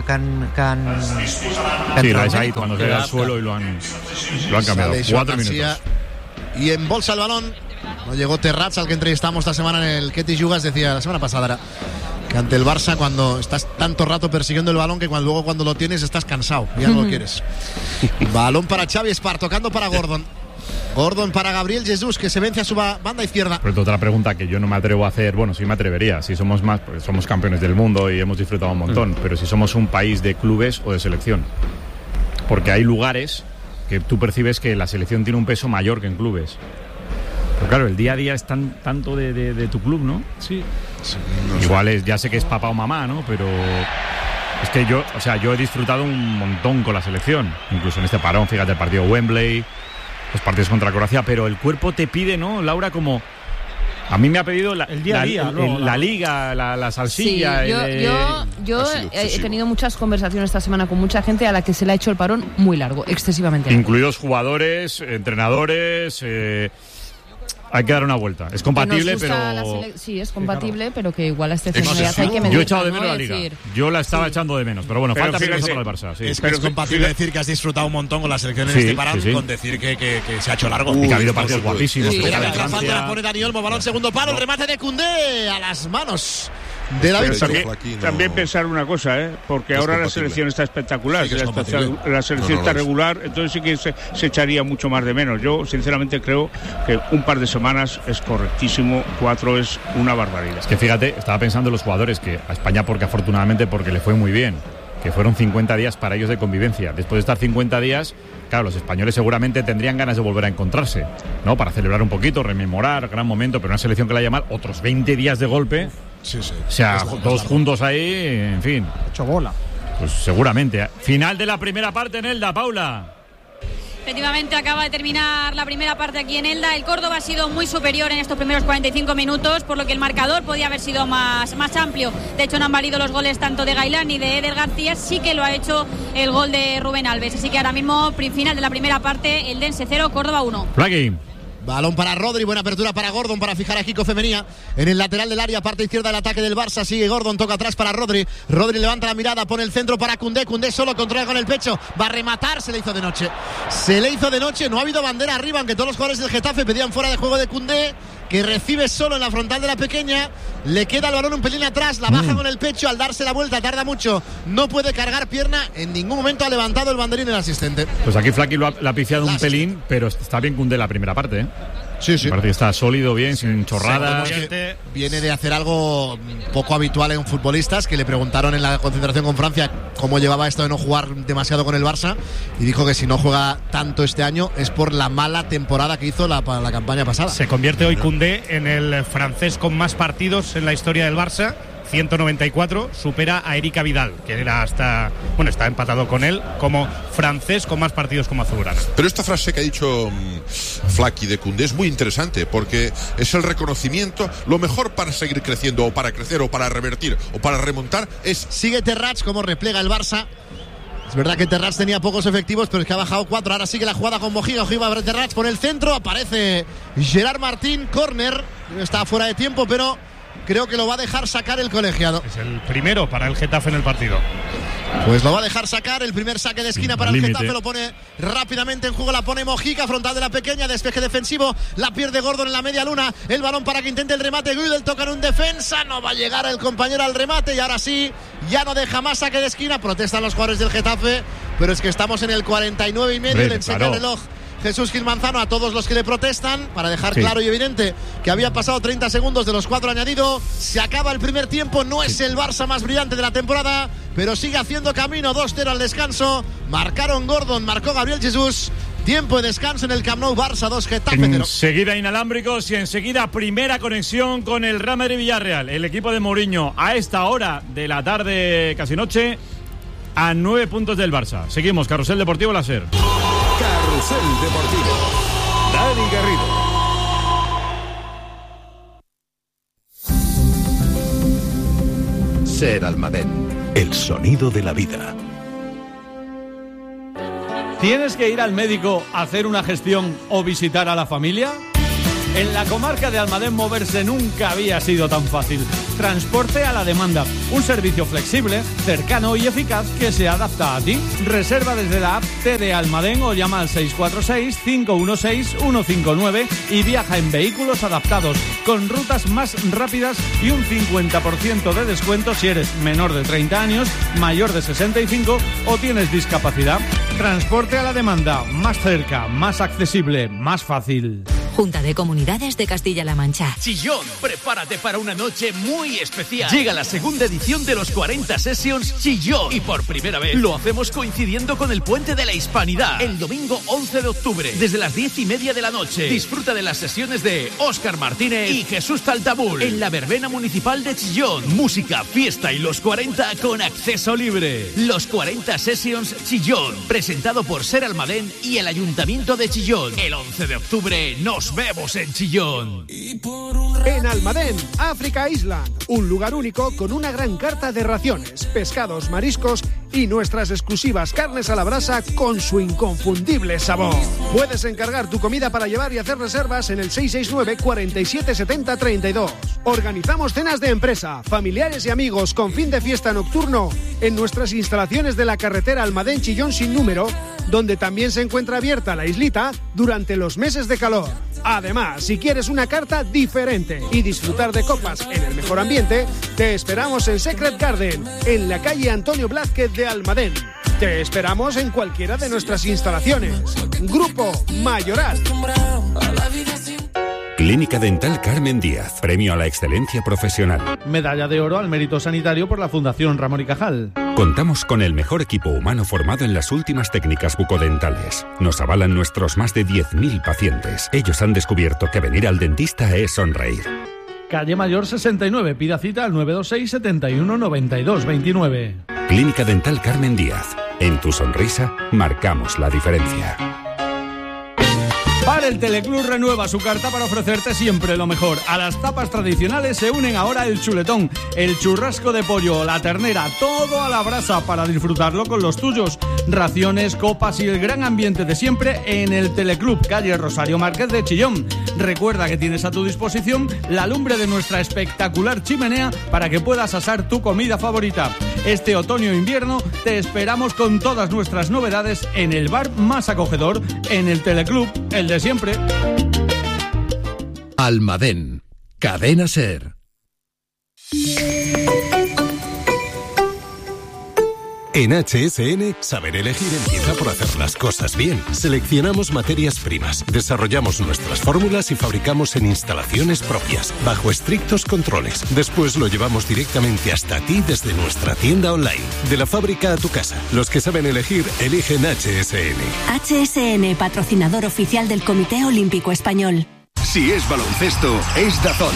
sí, la de Xavi cuando se da al suelo y lo han cambiado. 4 minutos. Y embolsa el balón. No llegó Terrats, al que entrevistamos esta semana en el Ketty Yugas, decía la semana pasada que ante el Barça, cuando estás tanto rato persiguiendo el balón que luego cuando lo tienes estás cansado, ya no lo quieres. Balón para Xavi Espar, tocando para Gordon. Gordon para Gabriel Jesús, que se vence a su banda izquierda. Pero otra pregunta que yo no me atrevo a hacer, bueno, sí me atrevería, si somos más, porque somos campeones del mundo y hemos disfrutado un montón, pero si somos un país de clubes o de selección. Porque hay lugares que tú percibes que la selección tiene un peso mayor que en clubes. Pero claro, el día a día es tanto de tu club, ¿no? Sí. No igual sé. Ya sé que es papá o mamá, ¿no? Pero es que yo he disfrutado un montón con la selección. Incluso en este parón, fíjate, el partido Wembley, los partidos contra Croacia, pero el cuerpo te pide, ¿no, Laura? Como a mí me ha pedido el día a día, la liga, la salsilla. Sí, yo he tenido muchas conversaciones esta semana con mucha gente a la que se le ha hecho el parón muy largo, excesivamente largo. Incluidos jugadores, entrenadores. Hay que dar una vuelta. Es compatible, pero sí, es compatible, pero que igual a este ya hay que medir. Yo he echado de menos la liga. Yo la estaba echando de menos, pero bueno, falta fíjate, para el Barça. Sí. Es compatible decir que has disfrutado un montón con la selección en este parón, con decir que se ha hecho largo. Y que ha habido partidos guapísimos. Mira, la falta la pone Dani Olmo, balón segundo palo, el remate de Koundé a las manos de David. También pensar una cosa, porque ahora la selección está espectacular, la selección está regular, entonces sí que se echaría mucho más de menos. Yo sinceramente creo que un par de semanas es correctísimo, 4 es una barbaridad. Es que fíjate, estaba pensando en los jugadores que a España, porque le fue muy bien, que fueron 50 días para ellos de convivencia. Después de estar 50 días, claro, los españoles seguramente tendrían ganas de volver a encontrarse, ¿no? Para celebrar un poquito, rememorar, gran momento, pero una selección que la haya mal, otros 20 días de golpe. Sí. O sea, todos juntos ahí, en fin. Hecho bola. Pues seguramente. Final de la primera parte en Elda, Paula. Efectivamente, acaba de terminar la primera parte aquí en Elda. El Córdoba ha sido muy superior en estos primeros 45 minutos, por lo que el marcador podía haber sido más amplio. De hecho, no han valido los goles tanto de Gailán ni de Eder García. Sí que lo ha hecho el gol de Rubén Alves. Así que ahora mismo, final de la primera parte, el Dense 0, Córdoba 1. Flagui. Balón para Rodri, buena apertura para Gordon para fijar a Kiko Femenía en el lateral del área, parte izquierda del ataque del Barça. Sigue Gordon, toca atrás para Rodri. Rodri levanta la mirada, pone el centro para Koundé. Koundé solo, controla con el pecho, va a rematar, se le hizo de noche. No ha habido bandera arriba, aunque todos los jugadores del Getafe pedían fuera de juego de Koundé, que recibe solo en la frontal de la pequeña. Le queda el balón un pelín atrás, la baja con el pecho, al darse la vuelta tarda mucho, no puede cargar pierna, en ningún momento ha levantado el banderín el asistente. Pues aquí Flaqui lo ha piciado un pelín, pero está bien Koundé la primera parte, Sí. Me parece que está sólido, bien, sin chorradas. Viene de hacer algo poco habitual en futbolistas, que le preguntaron en la concentración con Francia cómo llevaba esto de no jugar demasiado con el Barça, y dijo que si no juega tanto este año es por la mala temporada que hizo la campaña pasada. Se convierte hoy Koundé en el francés con más partidos en la historia del Barça. 194, supera a Erika Vidal, que está empatado con él como francés con más partidos como azulgrana. Pero esta frase que ha dicho Flaqui de Koundé es muy interesante, porque es el reconocimiento. Lo mejor para seguir creciendo, o para crecer, o para revertir, o para remontar es... Sigue Terrats, como replega el Barça. Es verdad que Terrats tenía pocos efectivos, pero es que ha bajado 4. Ahora sigue la jugada con Mojiga. Ojiva a Terrats, pone el centro, aparece Gerard Martín, córner. Está fuera de tiempo, pero creo que lo va a dejar sacar el colegiado. Es el primero para el Getafe en el partido. Pues lo va a dejar sacar, el primer saque de esquina para el Getafe, lo pone rápidamente en juego, la pone Mojica, frontal de la pequeña, despeje defensivo, la pierde Gordon en la media luna, el balón para que intente el remate, Guidel toca en un defensa, no va a llegar el compañero al remate y ahora sí, ya no deja más saque de esquina, protestan los jugadores del Getafe, pero es que estamos en el 49 y medio, le enseña el reloj Jesús Gil Manzano a todos los que le protestan para dejar claro y evidente que había pasado 30 segundos de los 4 añadidos. Se acaba el primer tiempo, no es el Barça más brillante de la temporada, pero sigue haciendo camino. 2-0 al descanso, marcaron Gordon, marcó Gabriel Jesús. Tiempo de descanso en el Camp Nou, Barça 2, Getafe 0. Enseguida inalámbricos y enseguida primera conexión con el Real Madrid Villarreal. El equipo de Mourinho a esta hora de la tarde, casi noche, a 9 puntos del Barça. Seguimos, Carrusel Deportivo Láser. Carrusel Deportivo. Dani Garrido. Ser Almadén. El sonido de la vida. ¿Tienes que ir al médico a hacer una gestión o visitar a la familia? En la comarca de Almadén moverse nunca había sido tan fácil. Transporte a la demanda, un servicio flexible, cercano y eficaz que se adapta a ti. Reserva desde la app TD Almadén o llama al 646-516-159 y viaja en vehículos adaptados, con rutas más rápidas y un 50% de descuento si eres menor de 30 años, mayor de 65 o tienes discapacidad. Transporte a la demanda, más cerca, más accesible, más fácil. Junta de Comunidades de Castilla-La Mancha. Chillón, prepárate para una noche muy especial. Llega la segunda edición de los 40 Sessions Chillón y por primera vez lo hacemos coincidiendo con el Puente de la Hispanidad, el domingo 11 de octubre, desde las 10:30 de la noche. Disfruta de las sesiones de Óscar Martínez y Jesús Taltabul en la verbena municipal de Chillón. Música, fiesta y los 40 con acceso libre. Los 40 Sessions Chillón, presentado por Ser Almadén y el Ayuntamiento de Chillón. El 11 de octubre nos vemos en Chillón. En Almadén, Africa Island, un lugar único con una gran carta de raciones, pescados, mariscos y nuestras exclusivas carnes a la brasa con su inconfundible sabor. Puedes encargar tu comida para llevar y hacer reservas en el 669 47 70 32. Organizamos cenas de empresa, familiares y amigos con fin de fiesta nocturno en nuestras instalaciones de la carretera Almadén-Chillón sin número, donde también se encuentra abierta la islita durante los meses de calor. Además, si quieres una carta diferente y disfrutar de copas en el mejor ambiente, te esperamos en Secret Garden, en la calle Antonio Blázquez de Almadén. Te esperamos en cualquiera de nuestras instalaciones. Grupo Mayoral. Clínica Dental Carmen Díaz. Premio a la excelencia profesional. Medalla de oro al mérito sanitario por la Fundación Ramón y Cajal. Contamos con el mejor equipo humano formado en las últimas técnicas bucodentales. Nos avalan nuestros más de 10.000 pacientes. Ellos han descubierto que venir al dentista es sonreír. Calle Mayor 69. Pida cita al 926 71 92 29. Clínica Dental Carmen Díaz. En tu sonrisa marcamos la diferencia. Bar El Teleclub renueva su carta para ofrecerte siempre lo mejor. A las tapas tradicionales se unen ahora el chuletón, el churrasco de pollo, la ternera, todo a la brasa para disfrutarlo con los tuyos. Raciones, copas y el gran ambiente de siempre en el Teleclub, calle Rosario Márquez de Chillón. Recuerda que tienes a tu disposición la lumbre de nuestra espectacular chimenea para que puedas asar tu comida favorita. Este otoño e invierno te esperamos con todas nuestras novedades en el bar más acogedor, en el Teleclub, el de siempre. Almadén, Cadena Ser. En HSN, saber elegir empieza por hacer las cosas bien. Seleccionamos materias primas, desarrollamos nuestras fórmulas y fabricamos en instalaciones propias, bajo estrictos controles. Después lo llevamos directamente hasta ti desde nuestra tienda online. De la fábrica a tu casa. Los que saben elegir, eligen HSN. HSN, patrocinador oficial del Comité Olímpico Español. Si es baloncesto, es DAZN.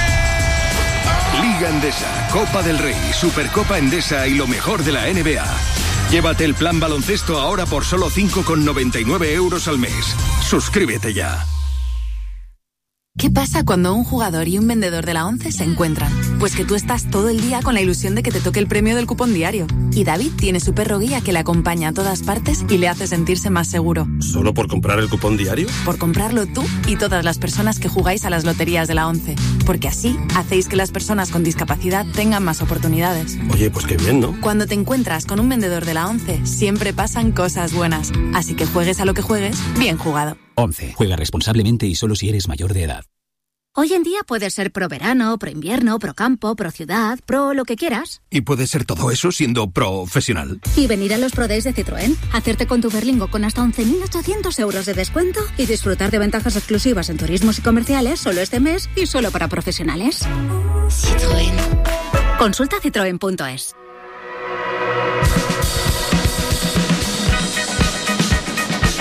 Liga Endesa, Copa del Rey, Supercopa Endesa y lo mejor de la NBA. Llévate el plan baloncesto ahora por solo 5,99 € al mes. Suscríbete ya. ¿Qué pasa cuando un jugador y un vendedor de la ONCE se encuentran? Pues que tú estás todo el día con la ilusión de que te toque el premio del cupón diario. Y David tiene su perro guía que le acompaña a todas partes y le hace sentirse más seguro. ¿Solo por comprar el cupón diario? Por comprarlo tú y todas las personas que jugáis a las loterías de la ONCE. Porque así hacéis que las personas con discapacidad tengan más oportunidades. Oye, pues qué bien, ¿no? Cuando te encuentras con un vendedor de la ONCE, siempre pasan cosas buenas. Así que juegues a lo que juegues, bien jugado. 11. Juega responsablemente y solo si eres mayor de edad. Hoy en día puedes ser pro verano, pro invierno, pro campo, pro ciudad, pro lo que quieras. Y puedes ser todo eso siendo profesional. Y venir a los Pro Days de Citroën, hacerte con tu Berlingo con hasta 11.800 euros de descuento y disfrutar de ventajas exclusivas en turismos y comerciales solo este mes y solo para profesionales. Citroën. Consulta citroen.es.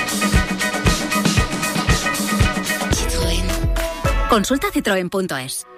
Consulta citroen.es.